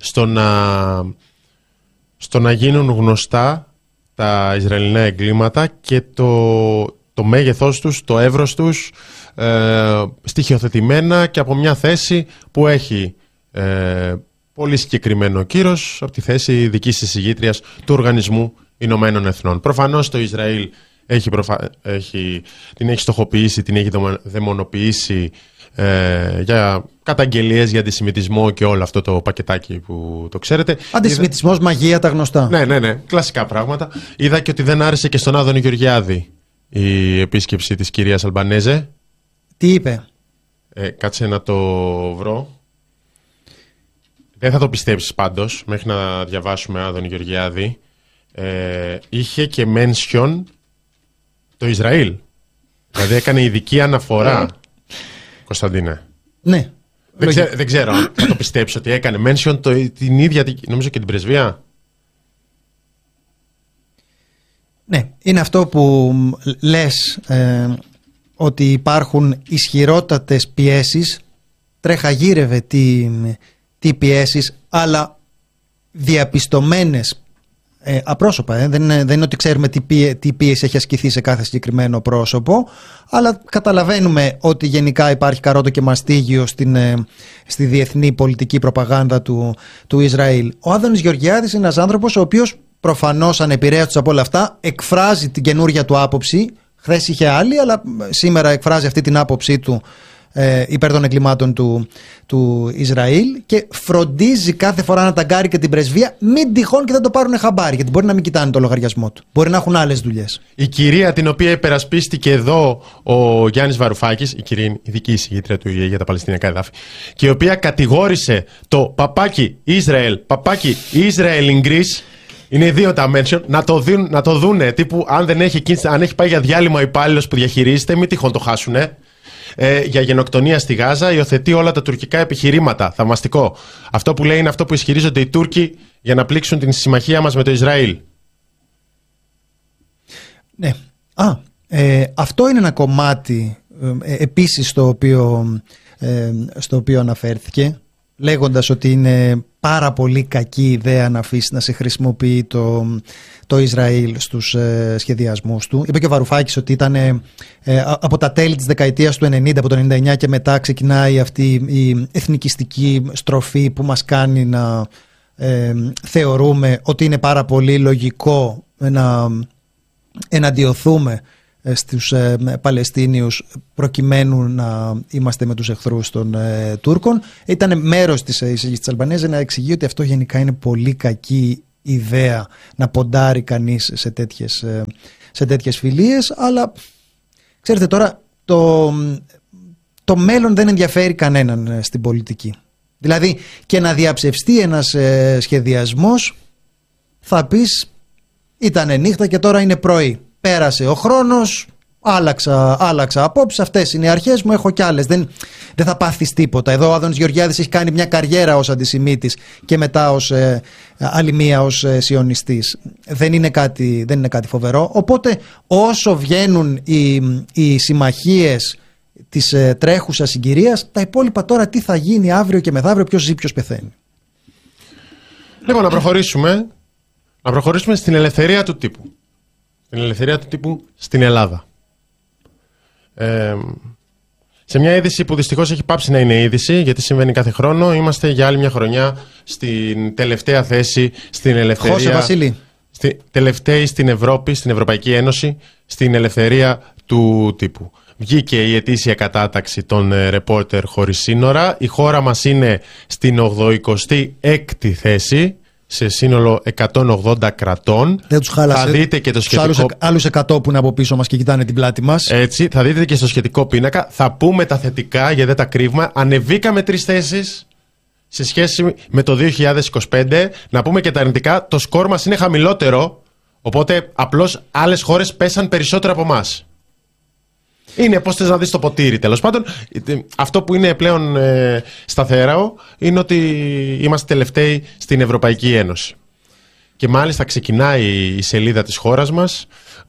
στο να γίνουν γνωστά τα Ισραηλινά εγκλήματα και το μέγεθός τους, το εύρος τους, στοιχειοθετημένα και από μια θέση που έχει πολύ συγκεκριμένο κύρος, από τη θέση δικής εισηγήτριας του Οργανισμού Ηνωμένων Εθνών. Προφανώς το Ισραήλ την έχει στοχοποιήσει, την έχει δαιμονοποιήσει για καταγγελίες για αντισημιτισμό και όλο αυτό το πακετάκι που το ξέρετε. Αντισημιτισμός, μαγεία, τα γνωστά. Ναι, κλασικά πράγματα. Είδα και ότι δεν άρεσε και στον Άδωνη Γεωργιάδη η επίσκεψη της κυρίας Αλμπανέζε. Τι είπε? Κάτσε να το βρω. Δεν θα το πιστέψεις πάντως, μέχρι να διαβάσουμε Άδωνη Γεωργιάδη. Είχε και mention το Ισραήλ. Δηλαδή έκανε ειδική αναφορά. Κωνσταντίνε. Ναι. Δεν ξέρω αν θα το πιστέψεις ότι έκανε mention την ίδια, νομίζω και την πρεσβεία. Ναι, είναι αυτό που λες, ότι υπάρχουν ισχυρότατες πιέσεις, τρέχα-γύρευε τι πιέσεις, αλλά διαπιστωμένες απρόσωπα. Δεν είναι ότι ξέρουμε τι πίεση έχει ασκηθεί σε κάθε συγκεκριμένο πρόσωπο, αλλά καταλαβαίνουμε ότι γενικά υπάρχει καρότο και μαστίγιο στη διεθνή πολιτική προπαγάνδα του Ισραήλ. Ο Άδωνης Γεωργιάδης είναι ένας άνθρωπος ο οποίος προφανώς ανεπηρέαστος από όλα αυτά εκφράζει την καινούρια του άποψη. Χθες είχε άλλη, αλλά σήμερα εκφράζει αυτή την άποψή του υπέρ των εγκλημάτων του Ισραήλ και φροντίζει κάθε φορά να ταγκάρει και την πρεσβεία, μην τυχόν και δεν το πάρουν χαμπάρι, γιατί μπορεί να μην κοιτάνε το λογαριασμό του. Μπορεί να έχουν άλλες δουλειές. Η κυρία την οποία υπερασπίστηκε εδώ ο Γιάννης Βαρουφάκης, η κυρία ειδική εισηγήτρια του ΙΕ για τα Παλαιστινιακά εδάφη, και η οποία κατηγόρησε το παπάκι Israel, παπάκι Israel in Greece. Είναι δύο τα mention, να το δούνε. Τύπου αν έχει πάει για διάλειμμα ο υπάλληλος που διαχειρίζεται, μην τυχόν το χάσουνε. Για γενοκτονία στη Γάζα, υιοθετεί όλα τα τουρκικά επιχειρήματα. Θαυμαστικό. Αυτό που λέει είναι αυτό που ισχυρίζονται οι Τούρκοι για να πλήξουν την συμμαχία μας με το Ισραήλ. Ναι. Αυτό είναι ένα κομμάτι επίσης στο οποίο αναφέρθηκε, λέγοντας ότι είναι πάρα πολύ κακή ιδέα να αφήσει να σε χρησιμοποιεί το Ισραήλ στους σχεδιασμούς του. Είπε και ο Βαρουφάκης ότι ήταν από τα τέλη της δεκαετίας του 90, από το 99 και μετά ξεκινάει αυτή η εθνικιστική στροφή που μας κάνει να θεωρούμε ότι είναι πάρα πολύ λογικό να εναντιωθούμε στους Παλαιστίνιους προκειμένου να είμαστε με τους εχθρούς των Τούρκων. Ήταν μέρος της εισηγής της Αλμπανέζα να εξηγεί ότι αυτό γενικά είναι πολύ κακή ιδέα να ποντάρει κανείς σε τέτοιες φιλίες, αλλά ξέρετε τώρα το μέλλον δεν ενδιαφέρει κανέναν στην πολιτική. Δηλαδή και να διαψευστεί ένας σχεδιασμός θα πεις ήτανε νύχτα και τώρα είναι πρωί. Πέρασε ο χρόνος, άλλαξα απόψεις, αυτές είναι οι αρχές μου, έχω κι άλλες. Δεν θα πάθεις τίποτα. Εδώ ο Άδωνης Γεωργιάδης έχει κάνει μια καριέρα ως αντισημίτης και μετά άλλη μία ως σιωνιστής. Δεν είναι κάτι φοβερό. Οπότε όσο βγαίνουν οι συμμαχίες της τρέχουσας συγκυρίας, τα υπόλοιπα τώρα τι θα γίνει αύριο και μεθαύριο, ποιος ζει, ποιος πεθαίνει. Λοιπόν, να προχωρήσουμε στην ελευθερία του τύπου. Την ελευθερία του τύπου στην Ελλάδα. Σε μια είδηση που δυστυχώς έχει πάψει να είναι είδηση, γιατί συμβαίνει κάθε χρόνο, είμαστε για άλλη μια χρονιά στην τελευταία θέση στην ελευθερία. Χώσε Βασίλη. Τελευταίοι στην Ευρώπη, στην Ευρωπαϊκή Ένωση, στην ελευθερία του τύπου. Βγήκε η ετήσια κατάταξη των ρεπόρτερ χωρίς σύνορα. Η χώρα μας είναι στην 86η θέση. Σε σύνολο 180 κρατών. Δεν τους χάλασε. Θα δείτε και το σχετικό... άλλους 100 που είναι από πίσω μας και κοιτάνε την πλάτη μας. Έτσι, θα δείτε και στο σχετικό πίνακα. Θα πούμε τα θετικά γιατί δεν τα κρύβουμε. Ανεβήκαμε 3 θέσεις σε σχέση με το 2025. Να πούμε και τα αρνητικά. Το σκορ μας είναι χαμηλότερο. Οπότε απλώς άλλες χώρες πέσαν περισσότερο από εμάς. Είναι πώς θες να δεις το ποτήρι. Τέλος πάντων, αυτό που είναι πλέον σταθερό είναι ότι είμαστε τελευταίοι στην Ευρωπαϊκή Ένωση. Και μάλιστα ξεκινάει η σελίδα της χώρας μας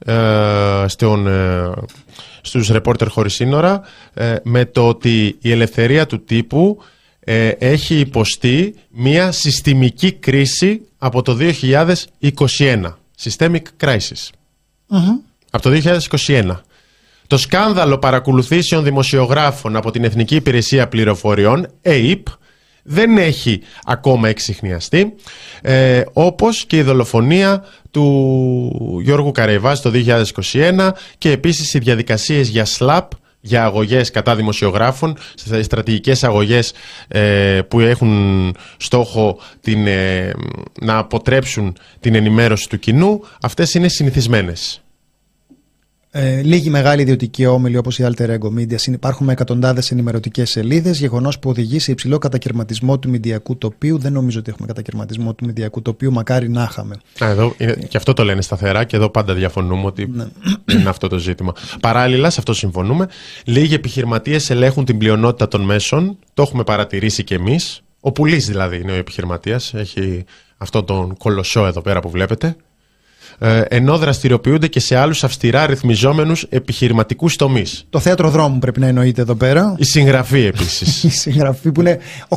στους ρεπόρτερ χωρίς σύνορα με το ότι η ελευθερία του τύπου έχει υποστεί μια συστημική κρίση από το 2021. Systemic crisis. Από το 2021. Το σκάνδαλο παρακολουθήσεων δημοσιογράφων από την Εθνική Υπηρεσία Πληροφοριών, ΕΙΠ, δεν έχει ακόμα εξιχνιαστεί, όπως και η δολοφονία του Γιώργου Καραϊβάζη το 2021 και επίσης οι διαδικασίες για ΣΛΑΠ, για αγωγές κατά δημοσιογράφων, στρατηγικές αγωγές που έχουν στόχο να αποτρέψουν την ενημέρωση του κοινού, αυτές είναι συνηθισμένες. Λίγοι μεγάλοι ιδιωτικοί όμιλοι όπως η Alter Ego Media υπάρχουν με εκατοντάδες ενημερωτικές σελίδες, γεγονός που οδηγεί σε υψηλό κατακαιρματισμό του μηντιακού τοπίου. Δεν νομίζω ότι έχουμε κατακαιρματισμό του μηντιακού τοπίου, μακάρι να είχαμε. Εδώ, και αυτό το λένε σταθερά και εδώ πάντα διαφωνούμε ότι δεν είναι αυτό το ζήτημα. Παράλληλα, σε αυτό συμφωνούμε. Λίγοι επιχειρηματίες ελέγχουν την πλειονότητα των μέσων, το έχουμε παρατηρήσει κι εμείς. Ο πουλής δηλαδή είναι ο επιχειρηματίας, έχει αυτό τον κολοσσό εδώ πέρα που βλέπετε. Ενώ δραστηριοποιούνται και σε άλλους αυστηρά ρυθμιζόμενους επιχειρηματικούς τομείς. Το θέατρο δρόμου πρέπει να εννοείται εδώ πέρα. Η συγγραφή επίσης. Η συγγραφή που είναι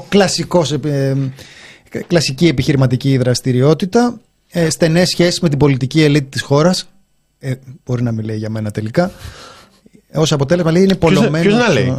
κλασική επιχειρηματική δραστηριότητα. Στενές σχέσεις με την πολιτική ελίτ της χώρας. Μπορεί να μιλάει για μένα τελικά. Ως αποτέλεσμα λέει είναι πολλωμένος. Ποιος να λέει?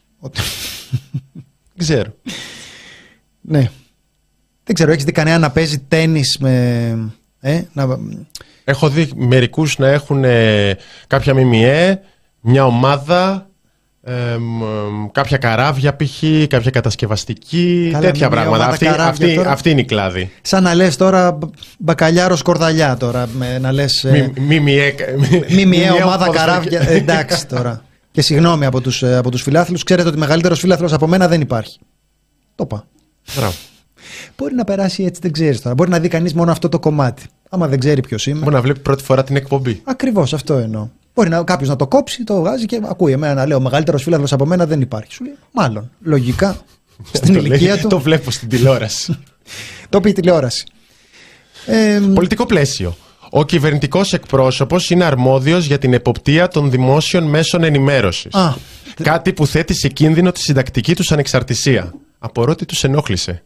Ξέρω. Ναι. Δεν ξέρω, έχεις δει κανένα να παίζει τένις με... Έχω δει μερικούς να έχουν κάποια ΜΜΕ, μια ομάδα, κάποια καράβια π.χ., κάποια κατασκευαστική, τέτοια πράγματα. Αυτή είναι η κλάδη. Σαν να λες τώρα μπακαλιάρος κορδαλιά τώρα, να λες ΜΜΕ ομάδα καράβια. Εντάξει τώρα. Και συγγνώμη από τους φιλάθλους, ξέρετε ότι μεγαλύτερος φίλαθλος από μένα δεν υπάρχει. Το είπα. Μπορεί να περάσει έτσι, δεν ξέρεις τώρα. Μπορεί να δει κανείς μόνο αυτό το κομμάτι. Άμα δεν ξέρει ποιος είμαι. Μπορεί να βλέπει πρώτη φορά την εκπομπή. Ακριβώς, αυτό εννοώ. Μπορεί κάποιος να το κόψει, το βγάζει και ακούει εμένα να λέω: μεγαλύτερος φίλαθλος από μένα δεν υπάρχει. Σου λέει: μάλλον. Λογικά. Στην ηλικία του. Το βλέπω στην τηλεόραση. Το πει η τηλεόραση. Πολιτικό πλαίσιο. Ο κυβερνητικός εκπρόσωπος είναι αρμόδιος για την εποπτεία των δημόσιων μέσων ενημέρωσης. Κάτι που θέτει σε κίνδυνο τη συντακτική τους ανεξαρτησία. Απορώ τι τους ενόχλησε.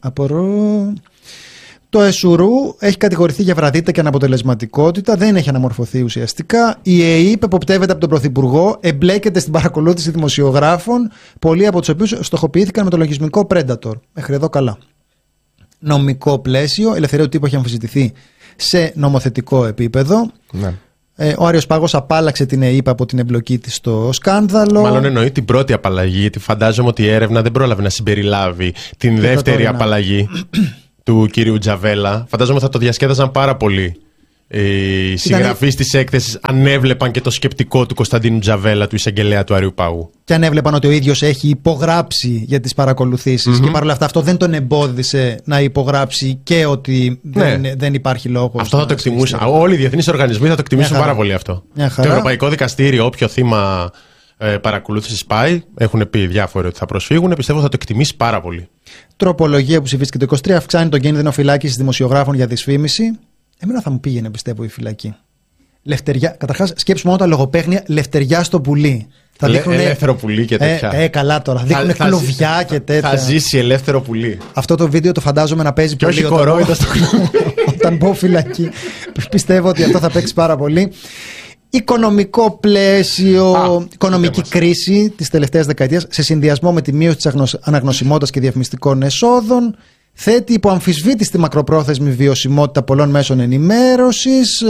Το ΕΣΟΥΡΟΥ έχει κατηγορηθεί για βραδύτητα και αναποτελεσματικότητα, δεν έχει αναμορφωθεί ουσιαστικά. Η ΕΕΠ εποπτεύεται από τον Πρωθυπουργό, εμπλέκεται στην παρακολούθηση δημοσιογράφων, πολλοί από τους οποίους στοχοποιήθηκαν με το λογισμικό Predator. Μέχρι εδώ καλά. Νομικό πλαίσιο, ελευθερία του τύπου έχει αμφισβητηθεί σε νομοθετικό επίπεδο. Ναι. Ο Άριος Πάγος απάλλαξε την ΕΕΠ από την εμπλοκή της στο σκάνδαλο. Μάλλον εννοεί την πρώτη απαλλαγή, γιατί φαντάζομαι ότι η έρευνα δεν πρόλαβε να συμπεριλάβει την δεύτερη απαλλαγή του κυρίου Τζαβέλα. Φαντάζομαι θα το διασκέδαζαν πάρα πολύ οι συγγραφείς της έκθεσης αν έβλεπαν και το σκεπτικό του Κωνσταντίνου Τζαβέλα, του εισαγγελέα του Άριου Πάγου. Και αν έβλεπαν ότι ο ίδιος έχει υπογράψει για τις παρακολουθήσεις και παρόλα αυτά αυτό δεν τον εμπόδισε να υπογράψει και ότι δεν υπάρχει λόγος. Αυτό θα το εκτιμούσαν. Όλοι οι διεθνείς οργανισμοί θα το εκτιμήσουν πάρα πολύ αυτό. Το Ευρωπαϊκό Δικαστήριο, όποιο θύμα παρακολούθησης πάει, έχουν πει διάφοροι ότι θα προσφύγουν, πιστεύω θα το εκτιμήσει πάρα πολύ. Τροπολογία που ψηφίστηκε το 23 αυξάνει τον κίνδυνο φυλάκισης δημοσιογράφων για δυσφήμιση. Εμένα θα μου πήγαινε, πιστεύω, η φυλακή. Καταρχάς, σκέψου μόνο τα λογοπαίγνια λευτεριά στο πουλί. Ελεύθερο πουλί και τέτοια. Καλά τώρα. Δείχνουν κλωβιά και τέτοια. Θα ζήσει ελεύθερο πουλί. Αυτό το βίντεο το φαντάζομαι να παίζει και πολύ. Όχι κορόιδα στο όταν μπω φυλακή. Πιστεύω ότι αυτό θα παίξει πάρα πολύ. Οικονομικό πλαίσιο, οικονομική κρίση της τελευταίας δεκαετίας σε συνδυασμό με τη μείωση της αναγνωσιμότητας και διαφημιστικών εσόδων θέτει υπό αμφισβήτηση τη μακροπρόθεσμη βιωσιμότητα πολλών μέσων ενημέρωσης.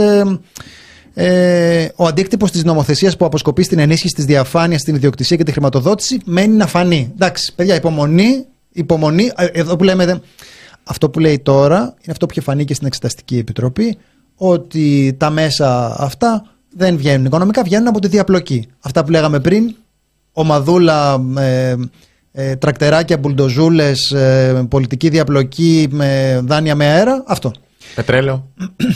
Ο αντίκτυπος της νομοθεσίας που αποσκοπεί στην ενίσχυση της διαφάνειας, στην ιδιοκτησία και τη χρηματοδότηση μένει να φανεί. Εντάξει, παιδιά, υπομονή. Εδώ που λέμε, αυτό που λέει τώρα είναι αυτό που είχε φανεί και στην Εξεταστική Επιτροπή, ότι τα μέσα αυτά δεν βγαίνουν οικονομικά, βγαίνουν από τη διαπλοκή. Αυτά που λέγαμε πριν, ομαδούλα, τρακτεράκια, μπουλντοζούλες, πολιτική διαπλοκή με δάνεια με αέρα, αυτό. Πετρέλαιο.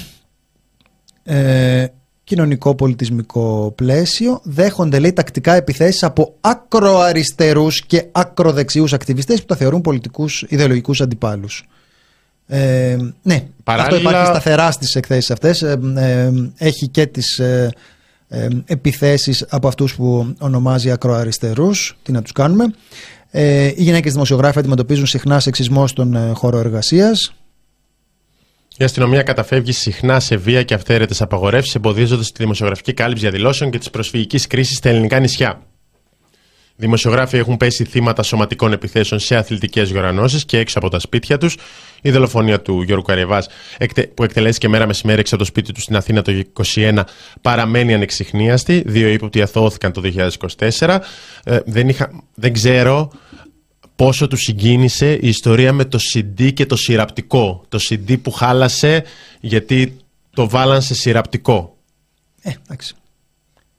Κοινωνικό πολιτισμικό πλαίσιο. Δέχονται, λέει, τακτικά επιθέσεις από ακροαριστερούς και ακροδεξιούς ακτιβιστές που τα θεωρούν πολιτικούς ιδεολογικούς αντιπάλους. Ναι, αυτό υπάρχει σταθερά στις εκθέσεις αυτές. Έχει και τις επιθέσεις από αυτούς που ονομάζει ακροαριστερούς. Τι να τους κάνουμε. Οι γυναίκες δημοσιογράφοι αντιμετωπίζουν συχνά σεξισμό στον χώρο εργασίας. Η αστυνομία καταφεύγει συχνά σε βία και αυθαίρετες απαγορεύσεις, εμποδίζοντας τη δημοσιογραφική κάλυψη διαδηλώσεων και της προσφυγικής κρίσης στα ελληνικά νησιά. Δημοσιογράφοι έχουν πέσει θύματα σωματικών επιθέσεων σε αθλητικές διοργανώσεις και έξω από τα σπίτια τους. Η δολοφονία του Γιώργου Καριαβάς, που εκτελέστηκε μέρα μεσημέρι έξω από το σπίτι του στην Αθήνα το 2021, παραμένει ανεξιχνίαστη. 2 ύποπτοι αθώθηκαν το 2024. Δεν ξέρω πόσο του συγκίνησε η ιστορία με το CD και το συρραπτικό. Το CD που χάλασε γιατί το βάλαν σε συρραπτικό. Εντάξει.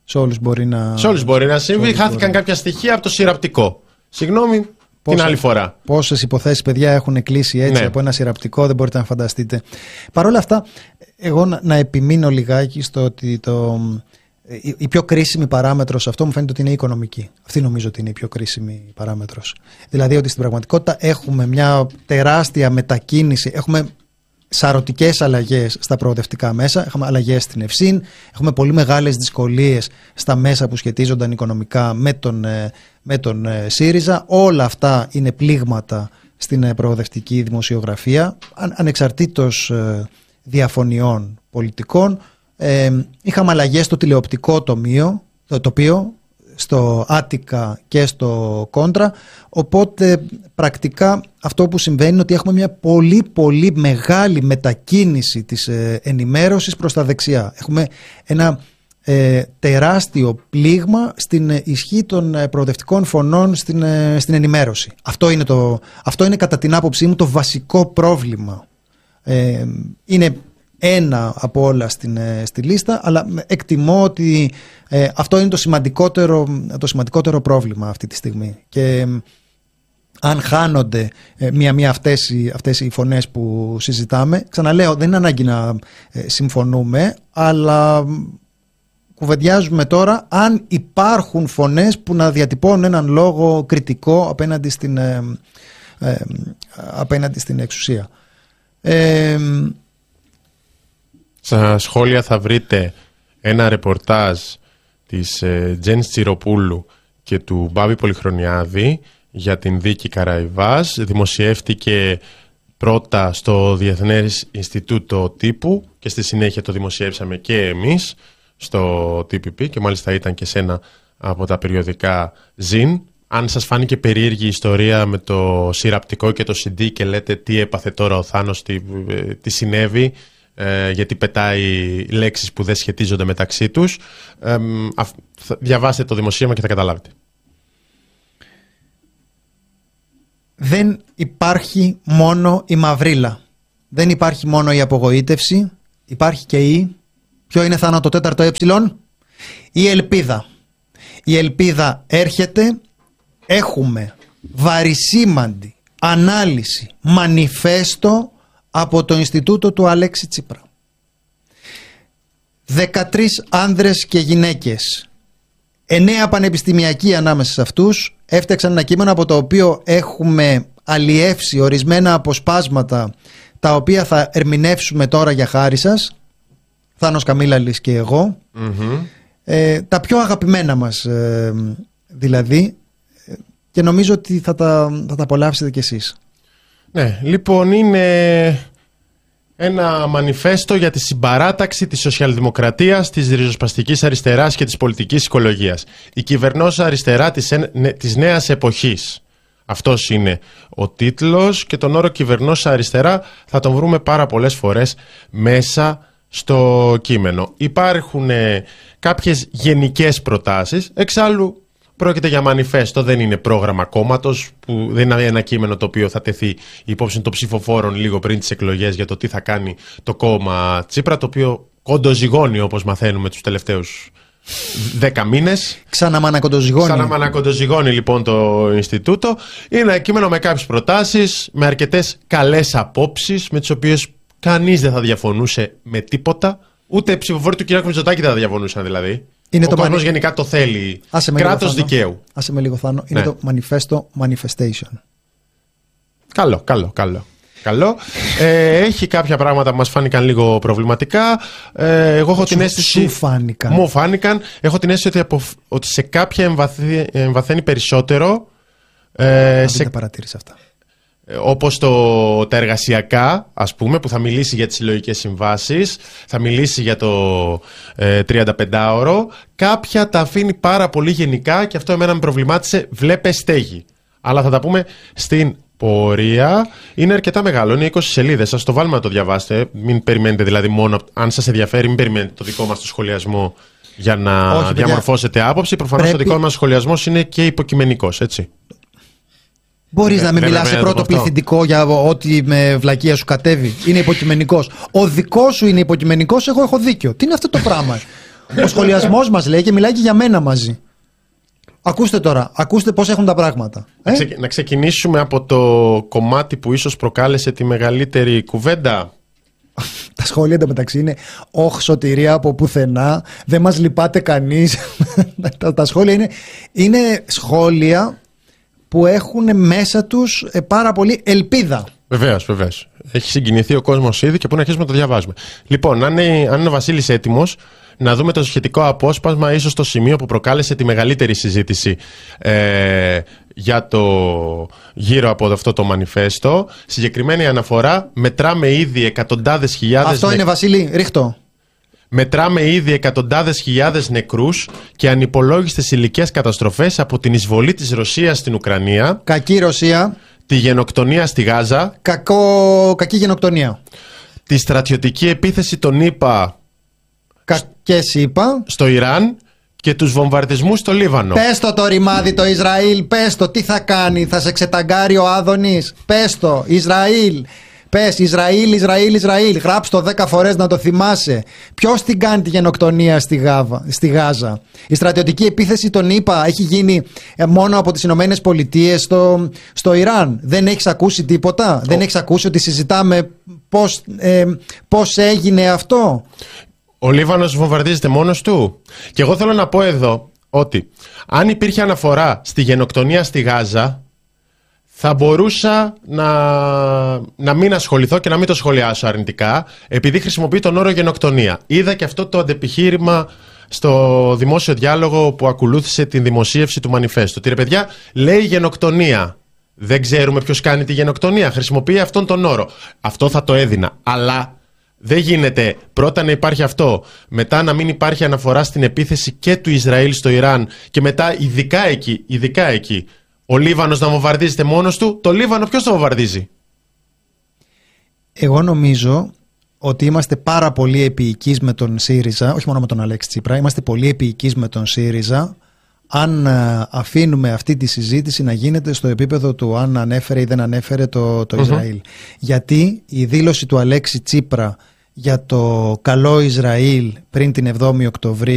Σε όλους μπορεί να, συμβεί. Χάθηκαν κάποια στοιχεία από το συρραπτικό. Συγγνώμη, την άλλη φορά. Πόσες υποθέσεις, παιδιά, έχουν κλείσει έτσι από ένα συρραπτικό, δεν μπορείτε να φανταστείτε. Παρ' όλα αυτά, εγώ να επιμείνω λιγάκι στο ότι η πιο κρίσιμη παράμετρος αυτό μου φαίνεται ότι είναι η οικονομική. Αυτή νομίζω ότι είναι η πιο κρίσιμη παράμετρος. Δηλαδή ότι στην πραγματικότητα έχουμε μια τεράστια μετακίνηση, έχουμε σαρωτικές αλλαγές στα προοδευτικά μέσα, έχουμε αλλαγές στην ΕΦΣΥΝ, έχουμε πολύ μεγάλες δυσκολίες στα μέσα που σχετίζονταν οικονομικά με τον ΣΥΡΙΖΑ. Όλα αυτά είναι πλήγματα στην προοδευτική δημοσιογραφία, ανεξαρτήτως διαφωνιών πολιτικών. Είχαμε αλλαγές στο τηλεοπτικό τοπίο, στο Άτικα και στο Κόντρα, οπότε πρακτικά αυτό που συμβαίνει είναι ότι έχουμε μια πολύ πολύ μεγάλη μετακίνηση της ενημέρωσης προς τα δεξιά. Έχουμε ένα τεράστιο πλήγμα στην ισχύ των προοδευτικών φωνών στην ενημέρωση. Αυτό είναι κατά την άποψή μου το βασικό πρόβλημα. Είναι ένα από όλα στη λίστα, αλλά εκτιμώ ότι αυτό είναι το σημαντικότερο πρόβλημα αυτή τη στιγμή. Και αν χάνονται μία αυτές οι φωνές που συζητάμε, ξαναλέω, δεν είναι ανάγκη να συμφωνούμε, αλλά κουβεντιάζουμε τώρα αν υπάρχουν φωνές που να διατυπώνουν έναν λόγο κριτικό απέναντι στην εξουσία. Στα σχόλια θα βρείτε ένα ρεπορτάζ της Τζένης Τσιροπούλου και του Μπάμπη Πολυχρονιάδη για την δίκη Καραϊβάς. Δημοσιεύτηκε πρώτα στο Διεθνές Ινστιτούτο Τύπου και στη συνέχεια το δημοσιεύσαμε και εμείς στο TPP και μάλιστα ήταν και σε ένα από τα περιοδικά ZIN. Αν σας φάνηκε περίεργη η ιστορία με το συρραπτικό και το CD και λέτε τι έπαθε τώρα ο Θάνος, τι συνέβη, γιατί πετάει λέξεις που δεν σχετίζονται μεταξύ τους, διαβάστε το δημοσίευμα και θα καταλάβετε. Δεν υπάρχει μόνο η μαυρίλα. Δεν υπάρχει μόνο η απογοήτευση. Υπάρχει και ποιο είναι, Θάνο, το τέταρτο η ελπίδα. Η ελπίδα έρχεται. Έχουμε βαρισίμαντη ανάλυση, μανιφέστο από το Ινστιτούτο του Αλέξη Τσίπρα. 13 άνδρες και γυναίκες, 9 πανεπιστημιακοί ανάμεσα σε αυτούς, έφτιαξαν ένα κείμενο από το οποίο έχουμε αλλιεύσει ορισμένα αποσπάσματα, τα οποία θα ερμηνεύσουμε τώρα για χάρη σας, Θάνος Καμίλαλης και εγώ. Τα πιο αγαπημένα μας δηλαδή, και νομίζω ότι θα τα απολαύσετε κι εσείς. Ναι, λοιπόν, είναι ένα μανιφέστο για τη συμπαράταξη της σοσιαλδημοκρατίας, της ριζοσπαστικής αριστεράς και της πολιτικής οικολογίας. Η κυβερνώσα αριστερά της νέας εποχής. Αυτός είναι ο τίτλος και τον όρο κυβερνώσα αριστερά θα τον βρούμε πάρα πολλές φορές μέσα στο κείμενο. Υπάρχουν κάποιες γενικές προτάσεις, εξάλλου πρόκειται για μανιφέστο, δεν είναι πρόγραμμα κόμματος, που δεν είναι ένα κείμενο το οποίο θα τεθεί υπόψη των ψηφοφόρων λίγο πριν τις εκλογές για το τι θα κάνει το κόμμα Τσίπρα, το οποίο κοντοζυγώνει, όπως μαθαίνουμε τους τελευταίους 10 μήνες. Ξαναμανακοντοζυγώνει λοιπόν το Ινστιτούτο. Είναι ένα κείμενο με κάποιες προτάσεις, με αρκετές καλές απόψεις, με τις οποίες κανείς δεν θα διαφωνούσε με τίποτα. Ούτε οι ψηφοφόροι του κ. Μητσοτάκη δεν θα διαφωνούσαν δηλαδή. Ο κόσμος γενικά το θέλει. Κράτος δικαίου. Άσε με λίγο, Θάνο. Είναι το Manifesto Manifestation. Καλό. Έχει κάποια πράγματα που μας φάνηκαν λίγο προβληματικά. Εγώ έχω την αίσθηση. Μου φάνηκαν. Έχω την αίσθηση ότι σε κάποια εμβαθαίνει περισσότερο. Δεν παρατήρησα αυτά. Όπως τα εργασιακά, ας πούμε, που θα μιλήσει για τις συλλογικές συμβάσεις, θα μιλήσει για το 35ωρο. Κάποια τα αφήνει πάρα πολύ γενικά και αυτό εμένα με προβλημάτισε. Βλέπε στέγη. Αλλά θα τα πούμε στην πορεία. Είναι αρκετά μεγάλο, είναι 20 σελίδες. Σας το βάλουμε να το διαβάσετε. Μην περιμένετε δηλαδή μόνο, αν σας ενδιαφέρει, μην περιμένετε το δικό μας το σχολιασμό για να διαμορφώσετε άποψη. Προφανώς ο δικός μας σχολιασμός είναι και υποκειμενικός, έτσι. Μπορείς να μην μιλάς σε πρώτο πληθυντικό για ό,τι με βλακεία σου κατέβει. Είναι υποκειμενικός. Ο δικός σου είναι υποκειμενικός, εγώ έχω δίκιο. Τι είναι αυτό το πράγμα? Ο σχολιασμός μας λέει και μιλάει και για μένα μαζί. Ακούστε τώρα, ακούστε πώς έχουν τα πράγματα. Να ξεκινήσουμε από το κομμάτι που ίσως προκάλεσε τη μεγαλύτερη κουβέντα. Τα σχόλια εντωμεταξύ είναι «Όχ, σωτηρία από πουθενά, δεν μας λυπάται κανείς». Τα σχόλια είναι σχόλια που έχουν μέσα τους πάρα πολύ ελπίδα. Βεβαίως. Έχει συγκινηθεί ο κόσμος ήδη και πού να αρχίσουμε να το διαβάζουμε. Λοιπόν, αν είναι ο Βασίλης έτοιμος, να δούμε το σχετικό απόσπασμα, ίσως το σημείο που προκάλεσε τη μεγαλύτερη συζήτηση γύρω από αυτό το μανιφέστο. Συγκεκριμένη αναφορά, μετράμε ήδη εκατοντάδες χιλιάδες... Αυτό είναι, Βασίλη, ρίχτω. Μετράμε ήδη εκατοντάδες χιλιάδες νεκρούς και ανυπολόγιστες ηλικές καταστροφές από την εισβολή της Ρωσίας στην Ουκρανία. Κακή Ρωσία. Τη γενοκτονία στη Γάζα. Κακή γενοκτονία. Τη στρατιωτική επίθεση των ΗΠΑ. Κακές ΗΠΑ. Στο Ιράν. Και τους βομβαρδισμούς στο Λίβανο. Πες το ρημάδι το Ισραήλ. Πες το, τι θα κάνει, θα σε ξεταγκάρει ο Άδωνης. Πες το, Ισραήλ. Πες Ισραήλ. Γράψ το 10 φορές να το θυμάσαι. Ποιος την κάνει τη γενοκτονία στη Γάζα? Η στρατιωτική επίθεση των ΗΠΑ έχει γίνει μόνο από τις Ηνωμένες Πολιτείες στο Ιράν. Δεν έχεις ακούσει τίποτα? Δεν έχεις ακούσει ότι συζητάμε πώς έγινε αυτό? Ο Λίβανος βομβαρδίζεται μόνος του. Και εγώ θέλω να πω εδώ ότι αν υπήρχε αναφορά στη γενοκτονία στη Γάζα, θα μπορούσα να μην ασχοληθώ και να μην το σχολιάσω αρνητικά, επειδή χρησιμοποιεί τον όρο γενοκτονία. Είδα και αυτό το αντεπιχείρημα στο δημόσιο διάλογο που ακολούθησε την δημοσίευση του μανιφέστου. Τι ρε παιδιά, λέει γενοκτονία. Δεν ξέρουμε ποιος κάνει τη γενοκτονία. Χρησιμοποιεί αυτόν τον όρο. Αυτό θα το έδινα. Αλλά δεν γίνεται πρώτα να υπάρχει αυτό, μετά να μην υπάρχει αναφορά στην επίθεση και του Ισραήλ στο Ιράν και μετά ειδικά εκεί ο Λίβανος να βομβαρδίζεται μόνος του. Το Λίβανο ποιος το βομβαρδίζει? Εγώ νομίζω ότι είμαστε πάρα πολύ επίοικείς με τον ΣΥΡΙΖΑ, όχι μόνο με τον Αλέξη Τσίπρα, είμαστε πολύ επίοικείς με τον ΣΥΡΙΖΑ αν αφήνουμε αυτή τη συζήτηση να γίνεται στο επίπεδο του αν ανέφερε ή δεν ανέφερε το Ισραήλ. Γιατί η δήλωση του Αλέξη Τσίπρα για το καλό Ισραήλ πριν την 7η Οκτωβρίου